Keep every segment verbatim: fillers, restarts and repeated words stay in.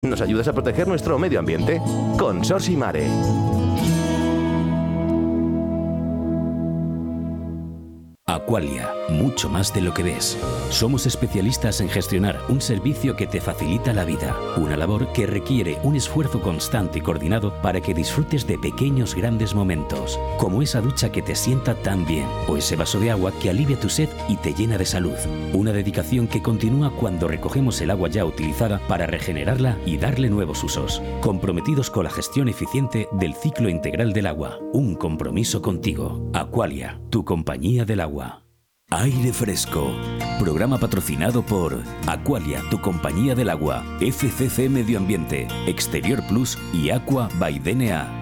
¿Nos ayudas a proteger nuestro medio ambiente? Consorci Mare. Aqualia, mucho más de lo que ves. Somos especialistas en gestionar un servicio que te facilita la vida, una labor que requiere un esfuerzo constante y coordinado para que disfrutes de pequeños grandes momentos, como esa ducha que te sienta tan bien, o ese vaso de agua que alivia tu sed y te llena de salud. Una dedicación que continúa cuando recogemos el agua ya utilizada para regenerarla y darle nuevos usos, comprometidos con la gestión eficiente del ciclo integral del agua. Un compromiso contigo. Aqualia, tu compañía del agua. Aire Fresco, programa patrocinado por Aqualia, tu compañía del agua, F C C Medio Ambiente, Exterior Plus y Aqua by D N A.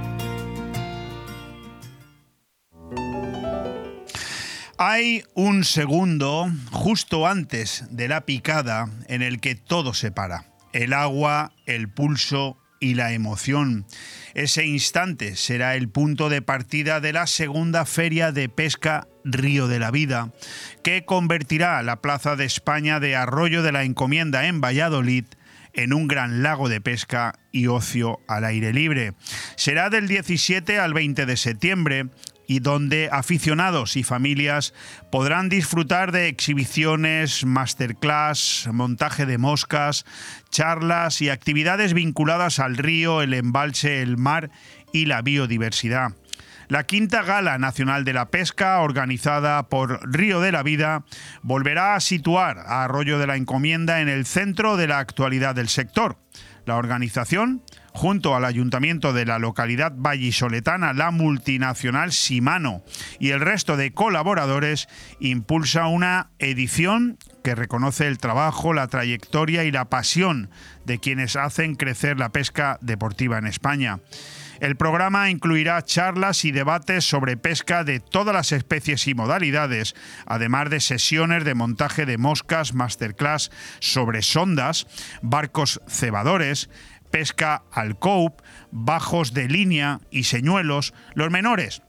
Hay un segundo justo antes de la picada en el que todo se para. El agua, el pulso y la emoción. Ese instante será el punto de partida de la segunda Feria de Pesca Río de la Vida, que convertirá la Plaza de España de Arroyo de la Encomienda en Valladolid en un gran lago de pesca y ocio al aire libre. Será del diecisiete al veinte de septiembre y donde aficionados y familias podrán disfrutar de exhibiciones, masterclass, montaje de moscas, charlas y actividades vinculadas al río, el embalse, el mar y la biodiversidad. La quinta Gala Nacional de la Pesca, organizada por Río de la Vida, volverá a situar a Arroyo de la Encomienda en el centro de la actualidad del sector. La organización, junto al ayuntamiento de la localidad vallisoletana, la multinacional Shimano y el resto de colaboradores, impulsa una edición que reconoce el trabajo, la trayectoria y la pasión de quienes hacen crecer la pesca deportiva en España. El programa incluirá charlas y debates sobre pesca de todas las especies y modalidades, además de sesiones de montaje de moscas, masterclass sobre sondas, barcos cebadores, pesca al coupe, bajos de línea y señuelos. Los menores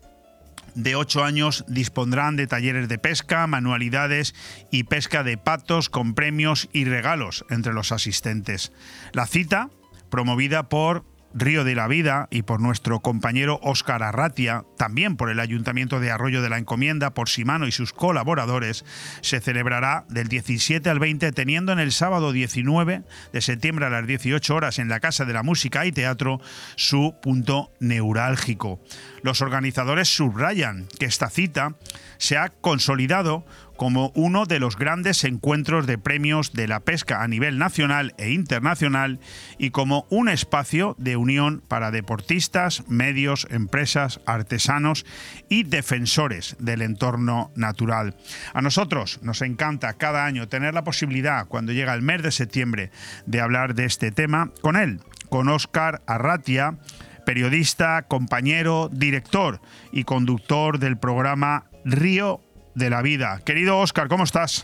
de ocho años dispondrán de talleres de pesca, manualidades y pesca de patos con premios y regalos entre los asistentes. La cita, promovida por Río de la Vida y por nuestro compañero Óscar Arratia, también por el Ayuntamiento de Arroyo de la Encomienda, por Shimano y sus colaboradores, se celebrará del diecisiete al veinte, teniendo en el sábado diecinueve de septiembre a las dieciocho horas en la Casa de la Música y Teatro su punto neurálgico. Los organizadores subrayan que esta cita se ha consolidado como uno de los grandes encuentros de premios de la pesca a nivel nacional e internacional y como un espacio de unión para deportistas, medios, empresas, artesanos y defensores del entorno natural. A nosotros nos encanta cada año tener la posibilidad, cuando llega el mes de septiembre, de hablar de este tema con él, con Óscar Arratia, periodista, compañero, director y conductor del programa Río de la Vida. Querido Óscar, ¿cómo estás?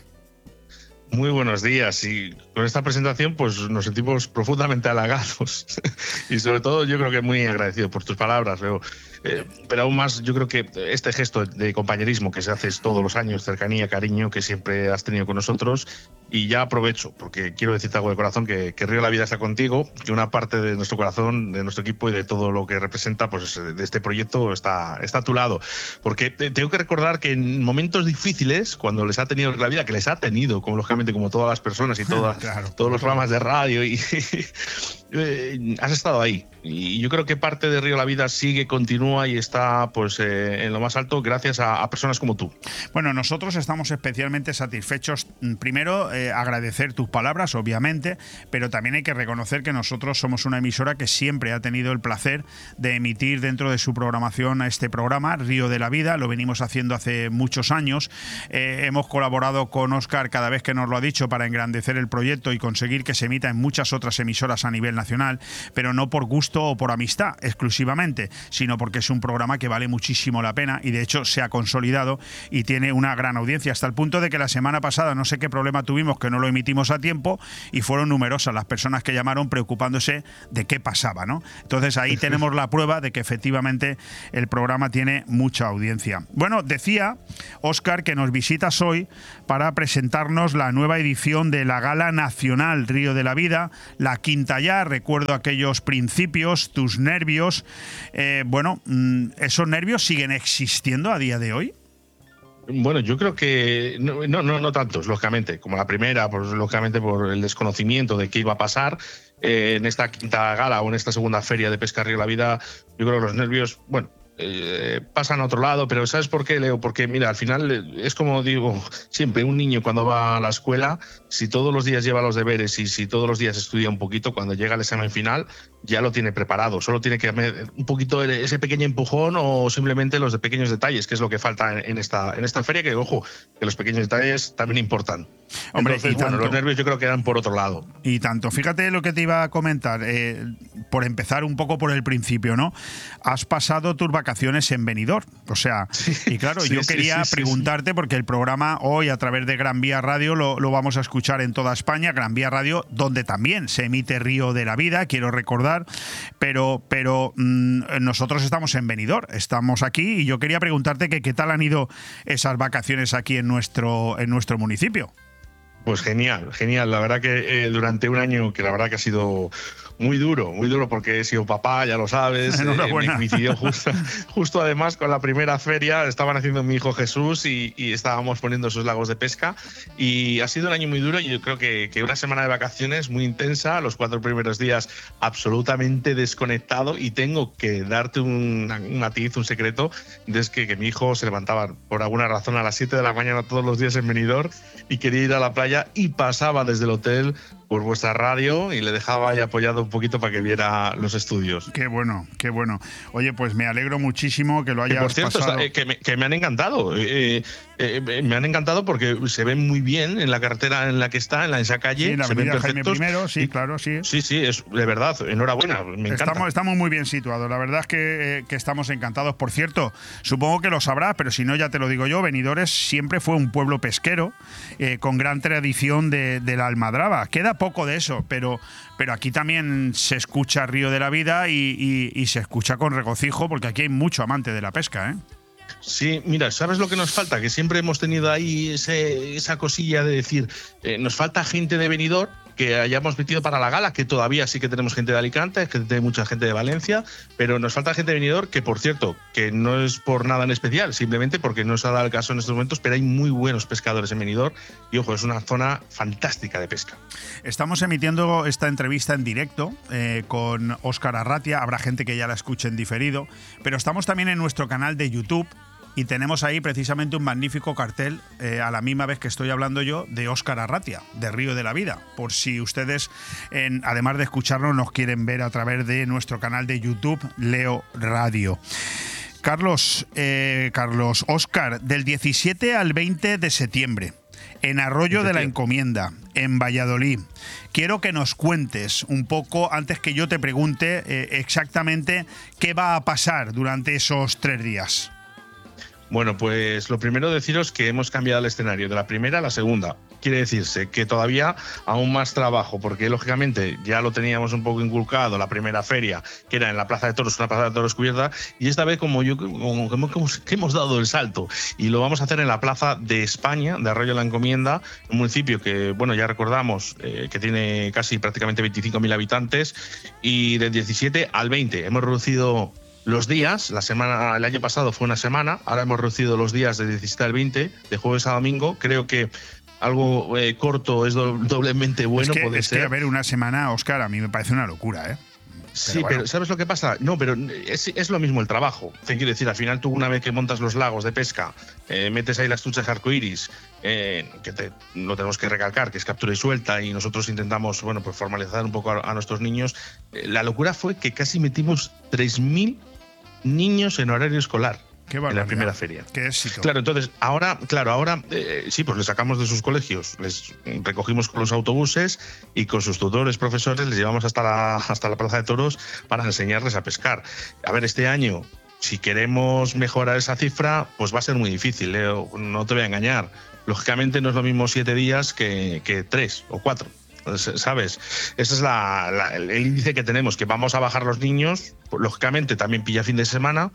Muy buenos días, y con esta presentación pues nos sentimos profundamente halagados y sobre todo yo creo que muy agradecido por tus palabras, Leo. Eh, pero aún más yo creo que este gesto de compañerismo que se hace todos los años, cercanía, cariño que siempre has tenido con nosotros, y ya aprovecho porque quiero decirte algo de corazón, que, que Río de la Vida está contigo, que una parte de nuestro corazón, de nuestro equipo y de todo lo que representa pues de este proyecto está, está a tu lado, porque tengo que recordar que en momentos difíciles, cuando les ha tenido la vida, que les ha tenido, como lógicamente como todas las personas y todas, claro, todos los programas de radio, y eh, has estado ahí, y yo creo que parte de Río de la Vida sigue, continúa y está pues eh, en lo más alto gracias a, a personas como tú. Bueno, nosotros estamos especialmente satisfechos. Primero, eh, agradecer tus palabras, obviamente, pero también hay que reconocer que nosotros somos una emisora que siempre ha tenido el placer de emitir dentro de su programación a este programa, Río de la Vida. Lo venimos haciendo hace muchos años. Eh, hemos colaborado con Óscar cada vez que nos lo ha dicho para engrandecer el proyecto y conseguir que se emita en muchas otras emisoras a nivel nacional, pero no por gusto o por amistad exclusivamente, sino porque es un programa que vale muchísimo la pena y de hecho se ha consolidado y tiene una gran audiencia, hasta el punto de que la semana pasada no sé qué problema tuvimos que no lo emitimos a tiempo y fueron numerosas las personas que llamaron preocupándose de qué pasaba, ¿no? Entonces ahí tenemos la prueba de que efectivamente el programa tiene mucha audiencia. Bueno, decía Óscar que nos visitas hoy para presentarnos la nueva edición de la Gala Nacional Río de la Vida, la quinta ya, recuerdo aquellos principios, tus nervios. Eh, bueno, ¿esos nervios siguen existiendo a día de hoy? Bueno, yo creo que no, no, no, no tantos, lógicamente, como la primera, pues lógicamente por el desconocimiento de qué iba a pasar. Eh, en esta quinta gala o en esta segunda feria de Pesca Río de la Vida, yo creo que los nervios, bueno, Eh, pasan a otro lado, pero ¿sabes por qué, Leo? Porque mira, al final es como digo siempre, un niño cuando va a la escuela, si todos los días lleva los deberes y si todos los días estudia un poquito, cuando llega el examen final ya lo tiene preparado, solo tiene que dar un poquito ese pequeño empujón o simplemente los de pequeños detalles, que es lo que falta en esta, en esta feria, que ojo, que los pequeños detalles también importan. Hombre, Entonces, y bueno, tanto, los nervios yo creo que eran por otro lado. Y tanto, fíjate lo que te iba a comentar, eh, por empezar un poco por el principio, ¿no? Has pasado tus vacaciones en Benidorm, o sea, sí, y claro, sí, yo sí, quería sí, preguntarte, sí. porque el programa hoy a través de Gran Vía Radio lo, lo vamos a escuchar en toda España, Gran Vía Radio, donde también se emite Río de la Vida, quiero recordar, pero, pero mmm, nosotros estamos en Benidorm, estamos aquí, y yo quería preguntarte que qué tal han ido esas vacaciones aquí en nuestro, en nuestro municipio. Pues genial, genial. La verdad que eh, durante un año que la verdad que ha sido muy duro, muy duro porque he sido papá, ya lo sabes. Eh, me coincidió justo, justo además con la primera feria, estaba naciendo mi hijo Jesús y, y estábamos poniendo esos lagos de pesca y ha sido un año muy duro y yo creo que, que una semana de vacaciones muy intensa, los cuatro primeros días absolutamente desconectado y tengo que darte un, un matiz, un secreto, es que, que mi hijo se levantaba por alguna razón a las siete de la mañana todos los días en Benidorm y quería ir a la playa y pasaba desde el hotel por vuestra radio y le dejaba ahí apoyado un poquito para que viera los estudios. Qué bueno, qué bueno. Oye, pues me alegro muchísimo que lo hayas que por cierto, pasado. Está, eh, que, me, que me han encantado. Eh, eh, me han encantado porque se ven muy bien en la carretera en la que está, en la, esa calle. Sí, en la se ven avenida Jaime primero, sí, y, claro, sí. Sí, sí, es de verdad, enhorabuena, me encanta. Estamos, estamos muy bien situados, la verdad es que, eh, que estamos encantados. Por cierto, supongo que lo sabrás, pero si no ya te lo digo yo, Benidorm siempre fue un pueblo pesquero eh, con gran tradición de, de la almadraba. Queda poco de eso, pero, pero aquí también se escucha Río de la Vida y, y, y se escucha con regocijo porque aquí hay mucho amante de la pesca, ¿eh? Sí, mira, ¿sabes lo que nos falta? Que siempre hemos tenido ahí ese, esa cosilla de decir, eh, nos falta gente de Benidorm que hayamos metido para la gala, que todavía sí que tenemos gente de Alicante, que tenemos mucha gente de Valencia, pero nos falta gente de Benidorm que, por cierto, que no es por nada en especial, simplemente porque no se ha dado el caso en estos momentos, pero hay muy buenos pescadores en Benidorm y, ojo, es una zona fantástica de pesca. Estamos emitiendo esta entrevista en directo eh, con Óscar Arratia, habrá gente que ya la escuche en diferido, pero estamos también en nuestro canal de YouTube. Y tenemos ahí precisamente un magnífico cartel, eh, a la misma vez que estoy hablando yo, de Óscar Arratia, de Río de la Vida. Por si ustedes, en, además de escucharnos, nos quieren ver a través de nuestro canal de YouTube, Leo Radio. Carlos, eh, Carlos, Óscar, del diecisiete al veinte de septiembre, en Arroyo de la Encomienda, en Valladolid. Quiero que nos cuentes un poco, antes que yo te pregunte eh, exactamente qué va a pasar durante esos tres días. Bueno, pues lo primero deciros que hemos cambiado el escenario de la primera a la segunda. Quiere decirse que todavía aún más trabajo, porque lógicamente ya lo teníamos un poco inculcado la primera feria, que era en la Plaza de Toros, una Plaza de Toros cubierta, y esta vez como yo como que hemos, que hemos dado el salto y lo vamos a hacer en la Plaza de España, de Arroyo de la Encomienda, un municipio que, bueno, ya recordamos eh, que tiene casi prácticamente veinticinco mil habitantes, y del diecisiete al veinte hemos reducido los días. La semana, el año pasado fue una semana, ahora hemos reducido los días de diecisiete al veinte, de jueves a domingo. Creo que algo eh, corto es do, doblemente bueno. Es que, puede es ser. que, a ver, una semana, Óscar, a mí me parece una locura, ¿eh? Sí, pero, bueno. pero ¿sabes lo que pasa? No, pero es, es lo mismo el trabajo. Te quiero decir, al final tú una vez que montas los lagos de pesca, eh, metes ahí las truchas arcoiris, eh, que te, lo tenemos que recalcar, que es captura y suelta, y nosotros intentamos, bueno, pues formalizar un poco a, a nuestros niños. Eh, la locura fue que casi metimos tres mil niños en horario escolar. Qué en la primera feria. Qué éxito. Claro, entonces, ahora, claro, ahora eh, sí, pues les sacamos de sus colegios, les recogimos con los autobuses y con sus tutores, profesores, les llevamos hasta la, hasta la Plaza de Toros para enseñarles a pescar. A ver, este año, si queremos mejorar esa cifra, pues va a ser muy difícil, Leo, no te voy a engañar. Lógicamente no es lo mismo siete días que, que tres o cuatro. ¿Sabes? Ese es la, la, el índice que tenemos, que vamos a bajar los niños, pues, lógicamente también pilla fin de semana,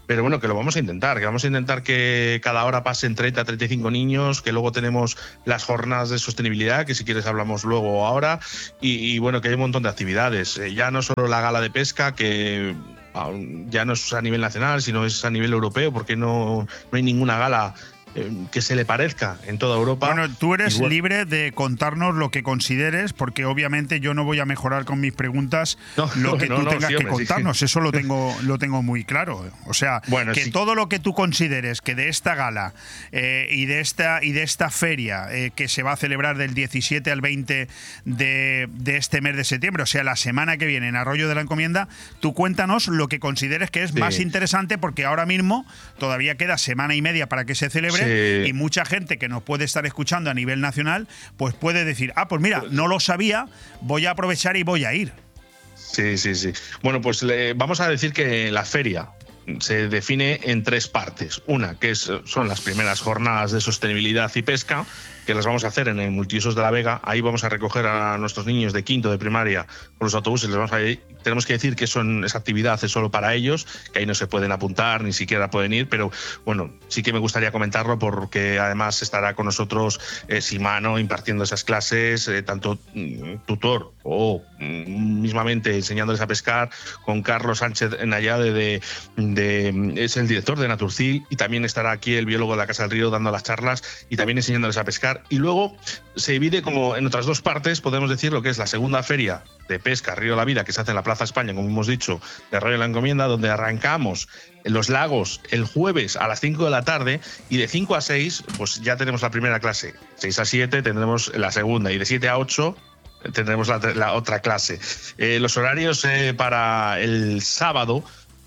pero bueno, que lo vamos a intentar, que vamos a intentar que cada hora pasen treinta a treinta y cinco niños, que luego tenemos las jornadas de sostenibilidad, que si quieres hablamos luego o ahora, y, y bueno, que hay un montón de actividades. Eh, ya no solo la gala de pesca, que ya no es a nivel nacional, sino es a nivel europeo, porque no, no hay ninguna gala que se le parezca en toda Europa. Bueno, tú eres Igual. libre de contarnos lo que consideres, porque obviamente yo no voy a mejorar con mis preguntas no, lo que no, tú no, tengas sí, que hombre, contarnos. sí. Eso lo tengo, lo tengo muy claro. O sea, bueno, que sí. todo lo que tú consideres que de esta gala eh, y de esta y de esta feria eh, que se va a celebrar del diecisiete al veinte de, de este mes de septiembre, o sea, la semana que viene en Arroyo de la Encomienda, tú cuéntanos lo que consideres que es sí. más interesante, porque ahora mismo todavía queda semana y media para que se celebre sí. y mucha gente que nos puede estar escuchando a nivel nacional, pues puede decir, ah, pues mira, no lo sabía, voy a aprovechar y voy a ir. Sí, sí, sí. Bueno, pues le, vamos a decir que la feria se define en tres partes. Una, que es, son las primeras jornadas de sostenibilidad y pesca, que las vamos a hacer en el Multiusos de la Vega. Ahí vamos a recoger a nuestros niños de quinto de primaria con los autobuses. Les vamos a ir. Tenemos que decir que son, esa actividad es solo para ellos, que ahí no se pueden apuntar, ni siquiera pueden ir, pero bueno, sí que me gustaría comentarlo porque además estará con nosotros eh, Simano impartiendo esas clases, eh, tanto mm, tutor o mm, mismamente enseñándoles a pescar, con Carlos Sánchez Nayade, de, de, es el director de Naturcil, y también estará aquí el biólogo de la Casa del Río dando las charlas y también enseñándoles a pescar. Y luego se divide como en otras dos partes, podemos decir, lo que es la segunda feria de pesca Río de la Vida, que se hace en la Plaza España, como hemos dicho, de Arroyo de la Encomienda, donde arrancamos en los lagos el jueves a las cinco de la tarde, y de cinco a seis pues ya tenemos la primera clase, seis a siete tendremos la segunda, y de siete a ocho tendremos la, la otra clase. Eh, los horarios eh, para el sábado,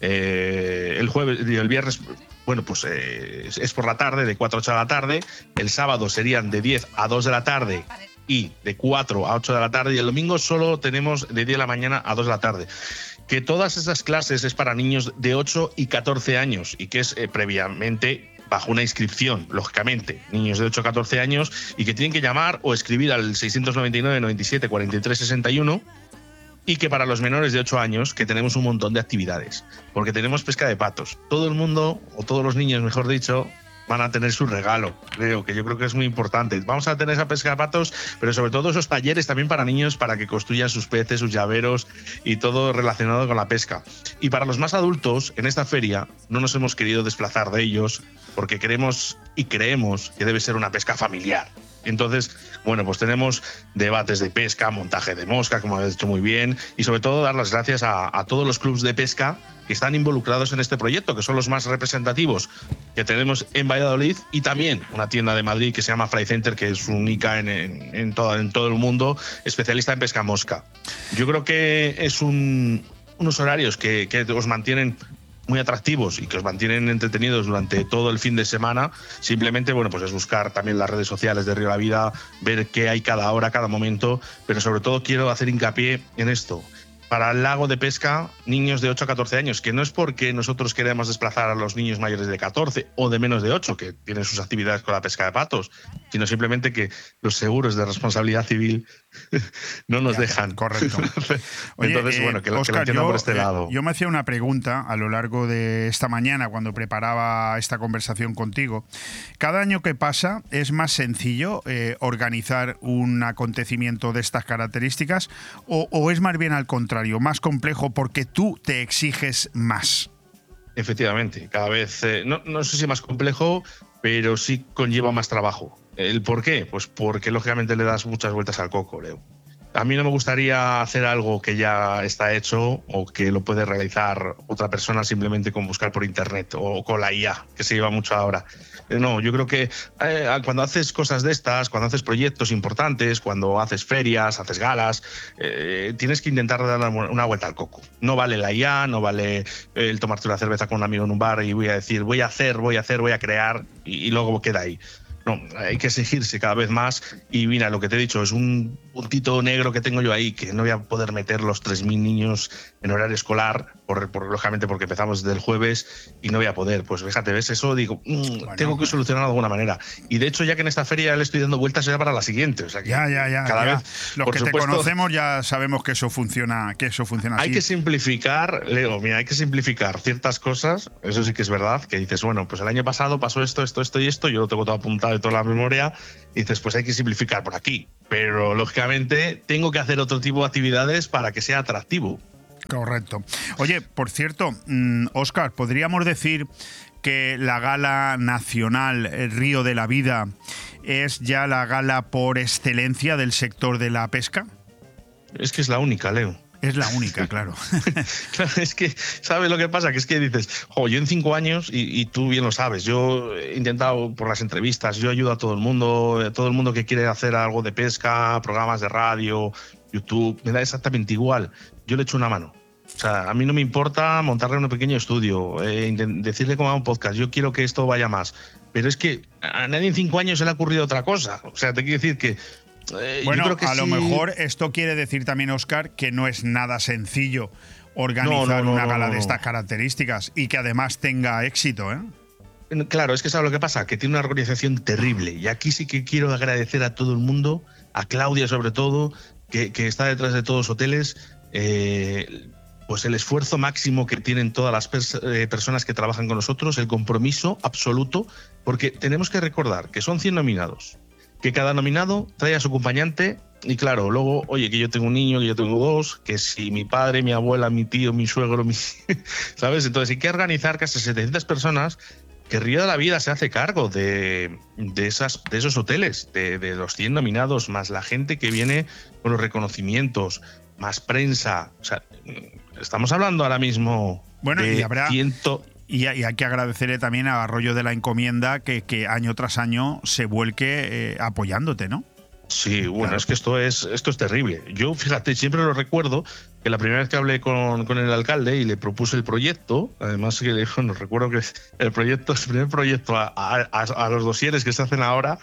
eh, el jueves y el viernes, bueno, pues eh, es por la tarde, de cuatro a ocho de la tarde. El sábado serían de diez a dos de la tarde y de cuatro a ocho de la tarde. Y el domingo solo tenemos de diez de la mañana a dos de la tarde. Que todas esas clases es para niños de ocho y catorce años, y que es eh, previamente bajo una inscripción, lógicamente, niños de ocho a catorce años, y que tienen que llamar o escribir al seiscientos noventa y nueve, noventa y siete, cuarenta y tres, sesenta y uno. Y que para los menores de ocho años, que tenemos un montón de actividades, porque tenemos pesca de patos. Todo el mundo, o todos los niños, mejor dicho, van a tener su regalo, creo que yo creo que es muy importante. Vamos a tener esa pesca de patos, pero sobre todo esos talleres también para niños, para que construyan sus peces, sus llaveros y todo relacionado con la pesca. Y para los más adultos, en esta feria no nos hemos querido desplazar de ellos, porque queremos y creemos que debe ser una pesca familiar. Entonces, bueno, pues tenemos debates de pesca, montaje de mosca, como habéis dicho muy bien, y sobre todo dar las gracias a, a todos los clubs de pesca que están involucrados en este proyecto, que son los más representativos que tenemos en Valladolid, y también una tienda de Madrid que se llama Fry Center, que es única en, en, en, todo, en todo el mundo, especialista en pesca mosca. Yo creo que es un, unos horarios que, que os mantienen muy atractivos y que os mantienen entretenidos durante todo el fin de semana. Simplemente, bueno, pues es buscar también las redes sociales de Río de la Vida, ver qué hay cada hora, cada momento, pero sobre todo quiero hacer hincapié en esto. Para el lago de pesca, niños de ocho a catorce años, que no es porque nosotros queremos desplazar a los niños mayores de catorce o de menos de ocho, que tienen sus actividades con la pesca de patos, sino simplemente que los seguros de responsabilidad civil no nos ya, dejan. Correcto. Oye, Entonces, eh, bueno, que, Oscar, que lo entiendan yo, por este eh, lado. Yo me hacía una pregunta a lo largo de esta mañana cuando preparaba esta conversación contigo. Cada año que pasa es más sencillo eh, organizar un acontecimiento de estas características, o, o es más bien al contrario, más complejo porque tú te exiges más. Efectivamente, cada vez, eh, no, no sé si más complejo, pero sí conlleva más trabajo. ¿El por qué? Pues porque lógicamente le das muchas vueltas al coco, Leo. A mí no me gustaría hacer algo que ya está hecho o que lo puede realizar otra persona simplemente con buscar por internet o con la I A, que se lleva mucho ahora. No, yo creo que eh, cuando haces cosas de estas, cuando haces proyectos importantes, cuando haces ferias, haces galas, eh, tienes que intentar dar una vuelta al coco. No vale la I A, no vale el tomarte una cerveza con un amigo en un bar y voy a decir voy a hacer, voy a hacer, voy a crear y, y luego queda ahí. No, hay que exigirse cada vez más. Y mira, lo que te he dicho, es un puntito negro que tengo yo ahí, que no voy a poder meter los tres mil niños en horario escolar, por, por, lógicamente porque empezamos desde el jueves y no voy a poder. Pues fíjate, ves eso, digo, mmm, bueno, tengo que solucionarlo de alguna manera. Y de hecho, ya que en esta feria le estoy dando vueltas ya para la siguiente. O sea que ya, ya, ya. Cada ya. vez, Los que supuesto, te conocemos ya sabemos que eso funciona, que eso funciona así. Hay que simplificar, Leo, mira, hay que simplificar ciertas cosas. Eso sí que es verdad, que dices, bueno, pues el año pasado pasó esto, esto, esto y esto, yo lo tengo todo apuntado de toda la memoria, y dices, pues hay que simplificar por aquí. Pero lógicamente tengo que hacer otro tipo de actividades para que sea atractivo. Correcto. Oye, por cierto, Óscar, ¿podríamos decir que la gala nacional el Río de la Vida es ya la gala por excelencia del sector de la pesca? Es que es la única, Leo. Es la única, claro. Claro, es que, ¿sabes lo que pasa? Que es que dices, jo, yo en cinco años, y, y tú bien lo sabes, yo he intentado por las entrevistas, yo ayudo a todo el mundo, a todo el mundo que quiere hacer algo de pesca, programas de radio, YouTube, me da exactamente igual. Yo le echo una mano. O sea, a mí no me importa montarle un pequeño estudio, eh, decirle cómo hago un podcast, yo quiero que esto vaya más. Pero es que a nadie en cinco años se le ha ocurrido otra cosa. O sea, te quiero decir que Eh, bueno, yo creo que a sí. lo mejor esto quiere decir también, Óscar, que no es nada sencillo organizar no, no, no, una no, gala no, de no. estas características y que además tenga éxito, ¿eh? Claro, es que ¿sabes lo que pasa? Que tiene una organización terrible. Y aquí sí que quiero agradecer a todo el mundo, a Claudia sobre todo, que, que está detrás de todos los hoteles, eh, pues el esfuerzo máximo que tienen todas las pers eh, personas que trabajan con nosotros, el compromiso absoluto, porque tenemos que recordar que son cien nominados, que cada nominado trae a su acompañante y claro, luego, oye, que yo tengo un niño, que yo tengo dos, que si mi padre, mi abuela, mi tío, mi suegro, mi... ¿sabes? Entonces hay que organizar casi setecientas personas que Río de la Vida se hace cargo de, de, esas, de esos hoteles, de, de los cien nominados, más la gente que viene con los reconocimientos, más prensa. O sea, estamos hablando ahora mismo bueno, de y habrá... ciento... Y hay que agradecerle también a Arroyo de la Encomienda que, que año tras año se vuelque eh, apoyándote, ¿no? Sí, bueno, claro. es que esto es, esto es terrible. Yo, fíjate, siempre lo recuerdo, que la primera vez que hablé con, con el alcalde y le propuse el proyecto, además que le dijo, no recuerdo que el proyecto, el primer proyecto a, a, a los dosieres que se hacen ahora,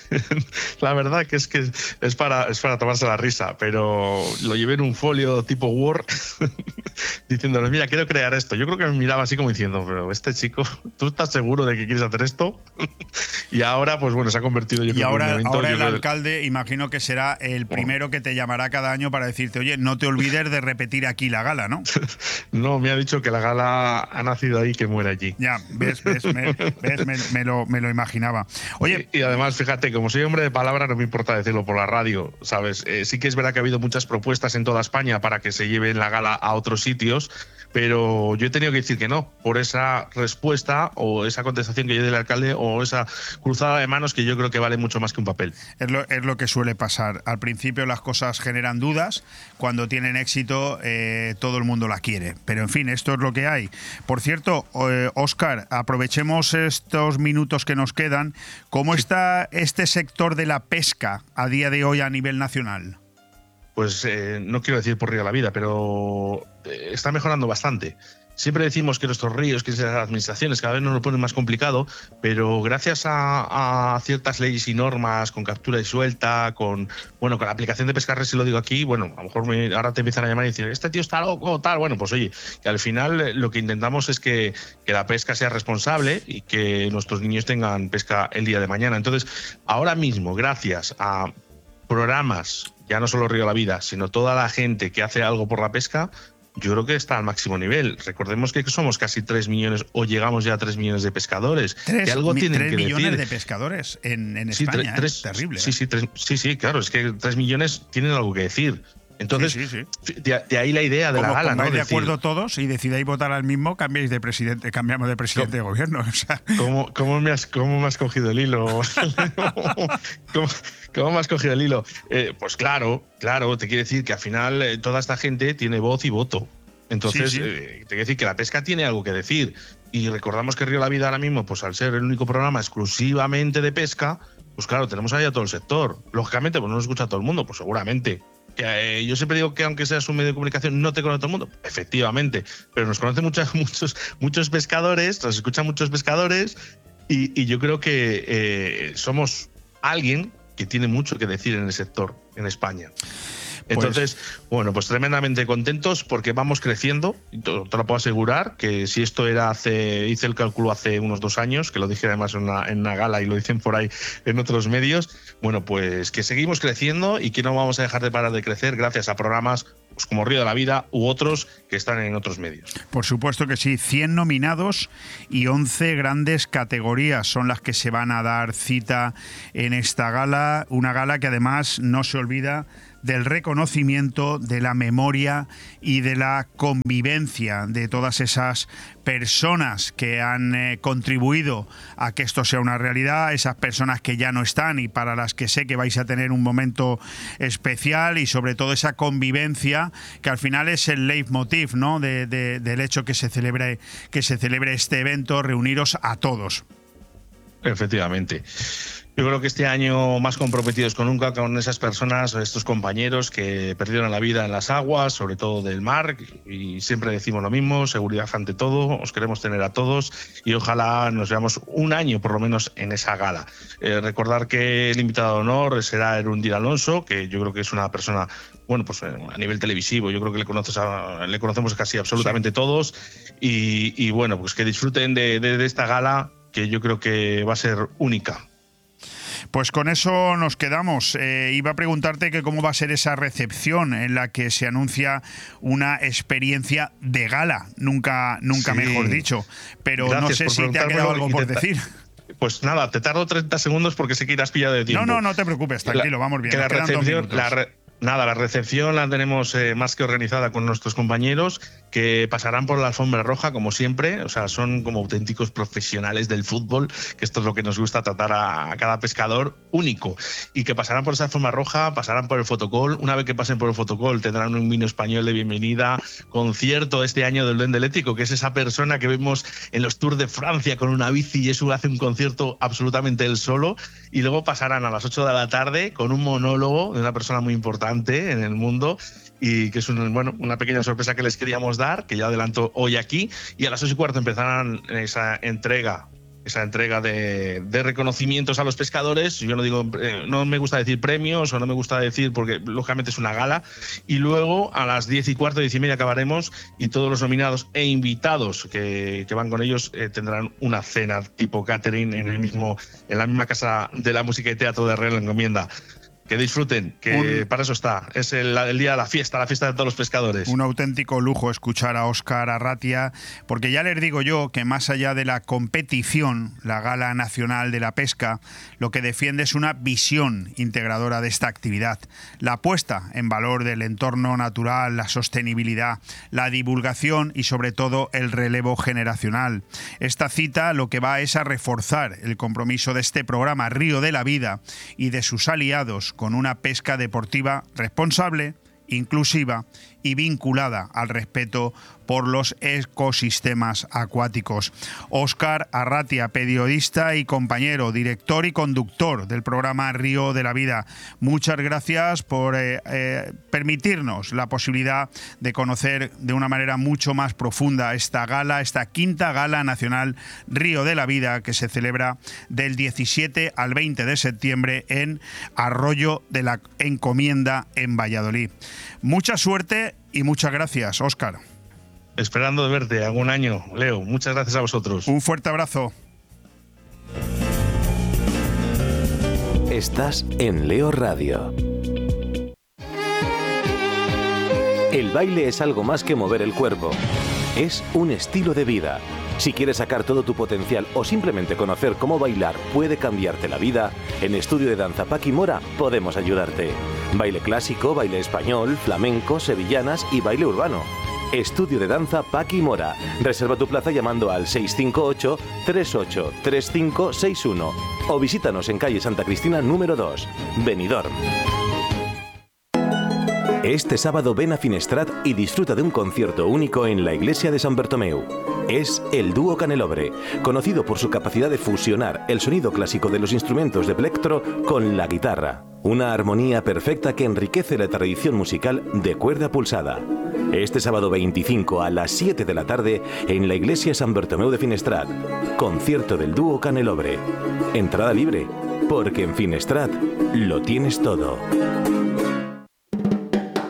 la verdad que es que es para, es para tomarse la risa, pero lo llevé en un folio tipo Word diciéndole, mira, quiero crear esto. Yo creo que me miraba así como diciendo, pero este chico, ¿tú estás seguro de que quieres hacer esto? Y ahora, pues bueno, se ha convertido yo y creo ahora, en un evento, ahora el creo que... alcalde, imagino que será el primero que te llamará cada año para decirte, oye, no te olvides de repetir aquí la gala, ¿no? No, me ha dicho que la gala ha nacido ahí, que muere allí. Ya, ves, ves, me, ves, me, me, lo, me lo imaginaba. Oye, y, y además, fíjate, como soy hombre de palabra, no me importa decirlo por la radio, ¿sabes? Eh, sí que es verdad que ha habido muchas propuestas en toda España para que se lleven la gala a otros sitios, pero yo he tenido que decir que no, por esa respuesta o esa contestación que yo del alcalde o esa cruzada de manos que yo creo que vale mucho más que un papel. Es lo, es lo que suele pasar. Al principio las cosas generan dudas, cuando tienen éxito eh, todo el mundo la quiere. Pero en fin, esto es lo que hay. Por cierto, eh, Óscar, aprovechemos estos minutos que nos quedan. ¿Cómo sí. está este sector de la pesca a día de hoy a nivel nacional? Pues eh, no quiero decir por Río de la Vida, pero eh, está mejorando bastante. Siempre decimos que nuestros ríos, que las administraciones cada vez nos lo ponen más complicado, pero gracias a, a ciertas leyes y normas, con captura y suelta, con bueno, con la aplicación de pescarres, si lo digo aquí, bueno, a lo mejor me, ahora te empiezan a llamar y decir, este tío está loco, tal. Bueno, pues oye, que al final lo que intentamos es que, que la pesca sea responsable y que nuestros niños tengan pesca el día de mañana. Entonces, ahora mismo, gracias a programas, ya no solo Río de la Vida, sino toda la gente que hace algo por la pesca, yo creo que está al máximo nivel. Recordemos que somos casi tres millones o llegamos ya a tres millones de pescadores. Tres, que algo tienen tres que millones decir. de pescadores en, en sí, España. Tres, ¿eh? Terrible. Sí, ¿eh? sí, tres, sí, sí, claro. Es que tres millones tienen algo que decir. Entonces, sí, sí, sí. De, de ahí la idea de Como la gala, pongáis ¿no? de Decir, acuerdo todos y decidáis votar al mismo, cambiáis de presidente, cambiamos de presidente ¿Cómo? de gobierno. O sea. ¿Cómo, cómo, me has, ¿Cómo me has cogido el hilo? ¿Cómo, ¿Cómo me has cogido el hilo? Eh, pues claro, claro, te quiere decir que al final eh, toda esta gente tiene voz y voto. Entonces, sí, sí. Eh, te quiere decir que la pesca tiene algo que decir. Y recordamos que Río de la Vida ahora mismo, pues al ser el único programa exclusivamente de pesca, pues claro, tenemos ahí a todo el sector. Lógicamente, pues no nos escucha a todo el mundo, pues seguramente. Que, eh, yo siempre digo que aunque seas un medio de comunicación no te conoce todo el mundo, efectivamente, pero nos conocen muchos, muchos, muchos pescadores, nos escuchan muchos pescadores y, y yo creo que eh, somos alguien que tiene mucho que decir en el sector en España. Entonces, pues, bueno, pues tremendamente contentos porque vamos creciendo. Te lo puedo asegurar que si esto era hace, hice el cálculo hace unos dos años, que lo dije además en una, en una gala y lo dicen por ahí en otros medios, bueno, pues que seguimos creciendo y que no vamos a dejar de parar de crecer gracias a programas pues como Río de la Vida u otros que están en otros medios. Por supuesto que sí, cien nominados y once grandes categorías son las que se van a dar cita en esta gala, una gala que además no se olvida del reconocimiento, de la memoria y de la convivencia de todas esas personas que han eh, contribuido a que esto sea una realidad, esas personas que ya no están y para las que sé que vais a tener un momento especial, y sobre todo esa convivencia que al final es el leitmotiv, ¿no?, de, de, del hecho que se celebre, que se celebre este evento, reuniros a todos. Efectivamente. Yo creo que este año más comprometidos con nunca con esas personas, estos compañeros que perdieron la vida en las aguas, sobre todo del mar, y siempre decimos lo mismo, seguridad ante todo, os queremos tener a todos y ojalá nos veamos un año por lo menos en esa gala. Eh, recordar que el invitado de honor será Erundir Alonso, que yo creo que es una persona, bueno, pues a nivel televisivo, yo creo que le, conoces a, le conocemos casi absolutamente sí. todos, y, y bueno, pues que disfruten de, de, de esta gala, que yo creo que va a ser única. Pues con eso nos quedamos. Eh, iba a preguntarte que cómo va a ser esa recepción en la que se anuncia una experiencia de gala, nunca, nunca sí. mejor dicho. Pero Gracias no sé si te ha quedado algo por decir. Pues nada, te tardo treinta segundos porque sé que irás pillado de tiempo. No, no, no te preocupes, tranquilo, vamos bien. Que la recepción, la re Nada, la recepción la tenemos eh, más que organizada con nuestros compañeros, que pasarán por la alfombra roja, como siempre. O sea, son como auténticos profesionales del fútbol, que esto es lo que nos gusta tratar a, a cada pescador único. Y que pasarán por esa alfombra roja, pasarán por el fotocall. Una vez que pasen por el fotocall, tendrán un vino español de bienvenida, concierto este año del Duende Eléctrico, que es esa persona que vemos en los Tours de Francia con una bici y eso hace un concierto absolutamente él solo. Y luego pasarán a las ocho de la tarde con un monólogo de una persona muy importante en el mundo y que es un, bueno, una pequeña sorpresa que les queríamos dar, que ya adelanto hoy aquí, y a las ocho y cuarto empezarán esa entrega esa entrega de, de reconocimientos a los pescadores. Yo no digo, eh, no me gusta decir premios o no me gusta decir porque lógicamente es una gala, y luego a las diez y cuarto, diez y media acabaremos y todos los nominados e invitados que, que van con ellos eh, tendrán una cena tipo catering en el mismo en la misma casa de la música y teatro de Real Encomienda. Que disfruten, que un, para eso está. Es el, el día de la fiesta, la fiesta de todos los pescadores. Un auténtico lujo escuchar a Óscar Arratia, porque ya les digo yo que más allá de la competición, la Gala Nacional de la Pesca, lo que defiende es una visión integradora de esta actividad. La puesta en valor del entorno natural, la sostenibilidad, la divulgación y sobre todo el relevo generacional. Esta cita lo que va es a reforzar el compromiso de este programa Río de la Vida y de sus aliados con una pesca deportiva responsable, inclusiva y vinculada al respeto por los ecosistemas acuáticos. Óscar Arratia, periodista y compañero, director y conductor del programa Río de la Vida. Muchas gracias por eh, eh, permitirnos la posibilidad de conocer de una manera mucho más profunda esta gala, esta quinta Gala Nacional Río de la Vida, que se celebra del diecisiete al veinte de septiembre en Arroyo de la Encomienda, en Valladolid. Mucha suerte y muchas gracias, Óscar. Esperando de verte algún año, Leo. Muchas gracias a vosotros. Un fuerte abrazo. Estás en Leo Radio. El baile es algo más que mover el cuerpo. Es un estilo de vida. Si quieres sacar todo tu potencial o simplemente conocer cómo bailar puede cambiarte la vida, en Estudio de Danza Paqui Mora podemos ayudarte. Baile clásico, baile español, flamenco, sevillanas y baile urbano. Estudio de Danza Paqui Mora. Reserva tu plaza llamando al seis cinco ocho, tres ocho tres cinco seis uno o visítanos en calle Santa Cristina número dos, Benidorm. Este sábado ven a Finestrat y disfruta de un concierto único en la iglesia de San Bartomeu. Es el dúo Canelobre, conocido por su capacidad de fusionar el sonido clásico de los instrumentos de plectro con la guitarra. Una armonía perfecta que enriquece la tradición musical de cuerda pulsada. Este sábado veinticinco a las siete de la tarde en la iglesia San Bartomeu de Finestrat. Concierto del dúo Canelobre. Entrada libre, porque en Finestrat lo tienes todo.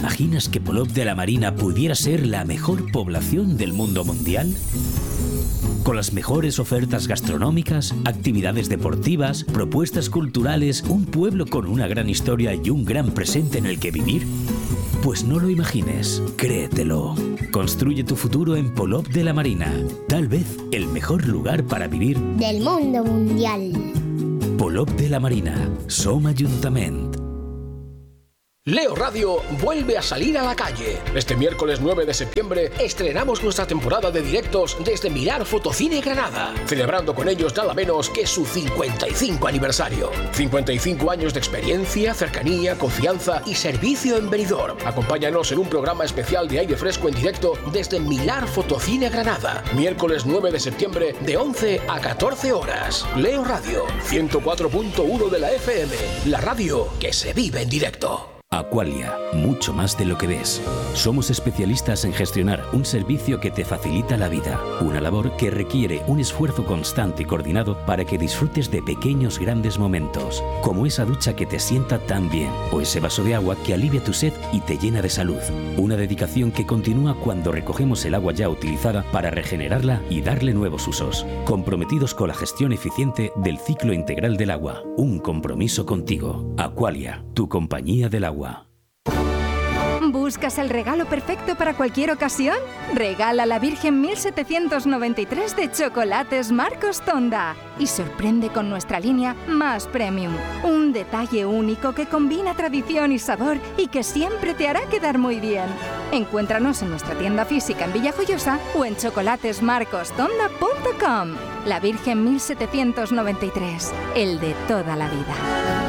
imaginas que Polop de la Marina pudiera ser la mejor población del mundo mundial? Con las mejores ofertas gastronómicas, actividades deportivas, propuestas culturales, un pueblo con una gran historia y un gran presente en el que vivir. Pues no lo imagines, créetelo. Construye tu futuro en Polop de la Marina. Tal vez el mejor lugar para vivir del mundo mundial. Polop de la Marina, Som Ajuntament. Leo Radio vuelve a salir a la calle. Este miércoles nueve de septiembre estrenamos nuestra temporada de directos desde Mirar Fotocine Granada, celebrando con ellos nada menos que su cincuenta y cinco aniversario. cincuenta y cinco años de experiencia, cercanía, confianza y servicio en Benidorm. Acompáñanos en un programa especial de aire fresco en directo desde Mirar Fotocine Granada, miércoles nueve de septiembre de once a catorce horas. Leo Radio, ciento cuatro punto uno de la F M, la radio que se vive en directo. Aqualia, mucho más de lo que ves. Somos especialistas en gestionar un servicio que te facilita la vida, una labor que requiere un esfuerzo constante y coordinado para que disfrutes de pequeños grandes momentos, como esa ducha que te sienta tan bien, o ese vaso de agua que alivia tu sed y te llena de salud. Una dedicación que continúa cuando recogemos el agua ya utilizada para regenerarla y darle nuevos usos, comprometidos con la gestión eficiente del ciclo integral del agua. Un compromiso contigo. Aqualia, tu compañía del agua. ¿Buscas el regalo perfecto para cualquier ocasión? Regala la Virgen mil setecientos noventa y tres de Chocolates Marcos Tonda y sorprende con nuestra línea Más Premium. Un detalle único que combina tradición y sabor y que siempre te hará quedar muy bien. Encuéntranos en nuestra tienda física en Villajoyosa o en chocolates marcos tonda punto com. La Virgen mil setecientos noventa y tres, el de toda la vida.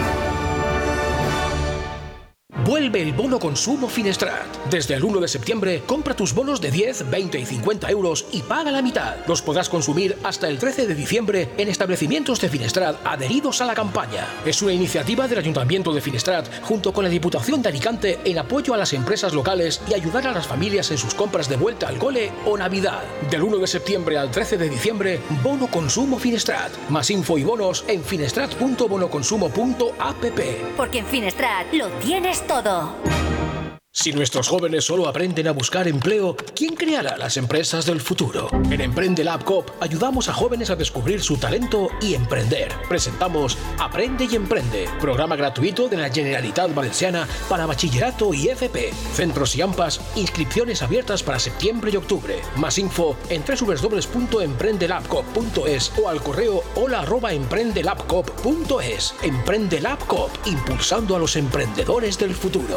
Vuelve el bono consumo Finestrat. Desde el uno de septiembre, compra tus bonos de diez, veinte y cincuenta euros y paga la mitad. Los podrás consumir hasta el trece de diciembre en establecimientos de Finestrat adheridos a la campaña. Es una iniciativa del Ayuntamiento de Finestrat junto con la Diputación de Alicante en apoyo a las empresas locales y ayudar a las familias en sus compras de vuelta al cole o Navidad. Del uno de septiembre al trece de diciembre, bono consumo Finestrat. Más info y bonos en finestrat punto bonoconsumo punto app. Porque en Finestrat lo tienes todo. Todo. Si nuestros jóvenes solo aprenden a buscar empleo, ¿quién creará las empresas del futuro? En Emprende Lab Coop ayudamos a jóvenes a descubrir su talento y emprender. Presentamos Aprende y Emprende, programa gratuito de la Generalitat Valenciana para bachillerato y F P. Centros y AMPAs, inscripciones abiertas para septiembre y octubre. Más info en doble u doble u doble u punto emprende lab coop punto es o al correo hola arroba emprende lab coop punto es. Emprende Lab Coop, impulsando a los emprendedores del futuro.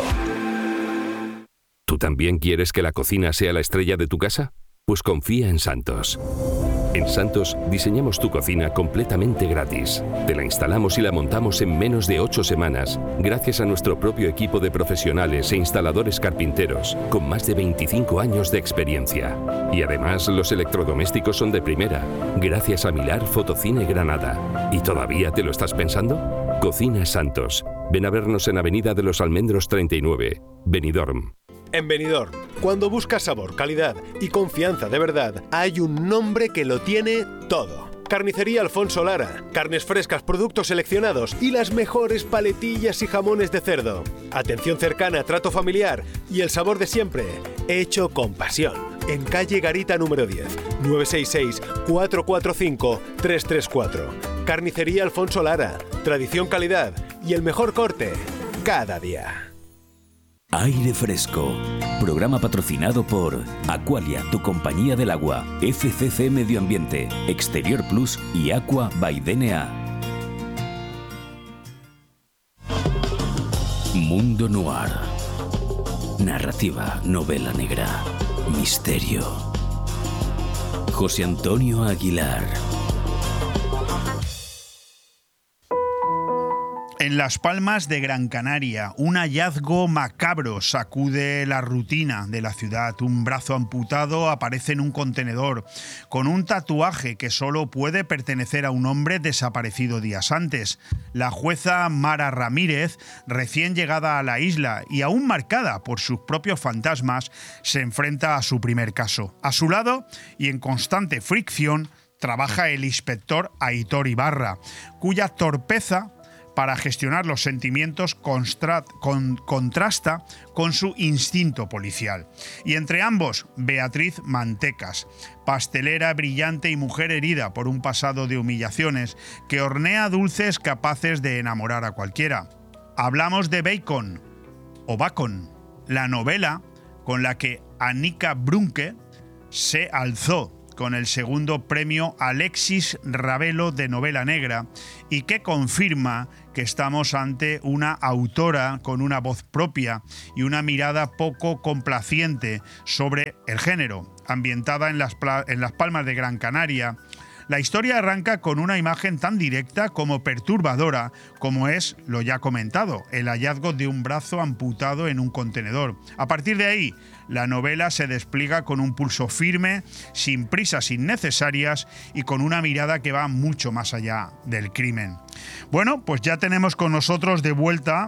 ¿Tú también quieres que la cocina sea la estrella de tu casa? Pues confía en Santos. En Santos diseñamos tu cocina completamente gratis. Te la instalamos y la montamos en menos de ocho semanas, gracias a nuestro propio equipo de profesionales e instaladores carpinteros, con más de veinticinco años de experiencia. Y además los electrodomésticos son de primera, gracias a Milar Fotocine Granada. ¿Y todavía te lo estás pensando? Cocina Santos. Ven a vernos en Avenida de los Almendros treinta y nueve, Benidorm. En Benidorm, cuando buscas sabor, calidad y confianza de verdad, hay un nombre que lo tiene todo. Carnicería Alfonso Lara. Carnes frescas, productos seleccionados y las mejores paletillas y jamones de cerdo. Atención cercana, trato familiar y el sabor de siempre, hecho con pasión. En calle Garita número diez, nueve seis seis, cuatro cuatro cinco, tres tres cuatro. Carnicería Alfonso Lara. Tradición, calidad y el mejor corte cada día. Aire Fresco, programa patrocinado por Aqualia, tu compañía del agua, F C C Medio Ambiente, Exterior Plus y Aqua by D N A. Mundo Noir. Narrativa, novela negra, misterio. José Antonio Aguilar. En Las Palmas de Gran Canaria, un hallazgo macabro sacude la rutina de la ciudad. Un brazo amputado aparece en un contenedor con un tatuaje que solo puede pertenecer a un hombre desaparecido días antes. La jueza Mara Ramírez, recién llegada a la isla y aún marcada por sus propios fantasmas, se enfrenta a su primer caso. A su lado, y en constante fricción, trabaja el inspector Aitor Ibarra, cuya torpeza para gestionar los sentimientos constra- con, contrasta con su instinto policial. Y entre ambos, Beatriz Mantecas, pastelera brillante y mujer herida por un pasado de humillaciones que hornea dulces capaces de enamorar a cualquiera. Hablamos de Bacon, o Bacon, la novela con la que Annika Brunke se alzó con el segundo premio Alexis Ravelo de novela negra y que confirma que estamos ante una autora con una voz propia y una mirada poco complaciente sobre el género. Ambientada en las, en las Palmas de Gran Canaria, la historia arranca con una imagen tan directa como perturbadora como es lo ya comentado, el hallazgo de un brazo amputado en un contenedor. A partir de ahí, la novela se despliega con un pulso firme, sin prisas innecesarias y con una mirada que va mucho más allá del crimen. Bueno, pues ya tenemos con nosotros de vuelta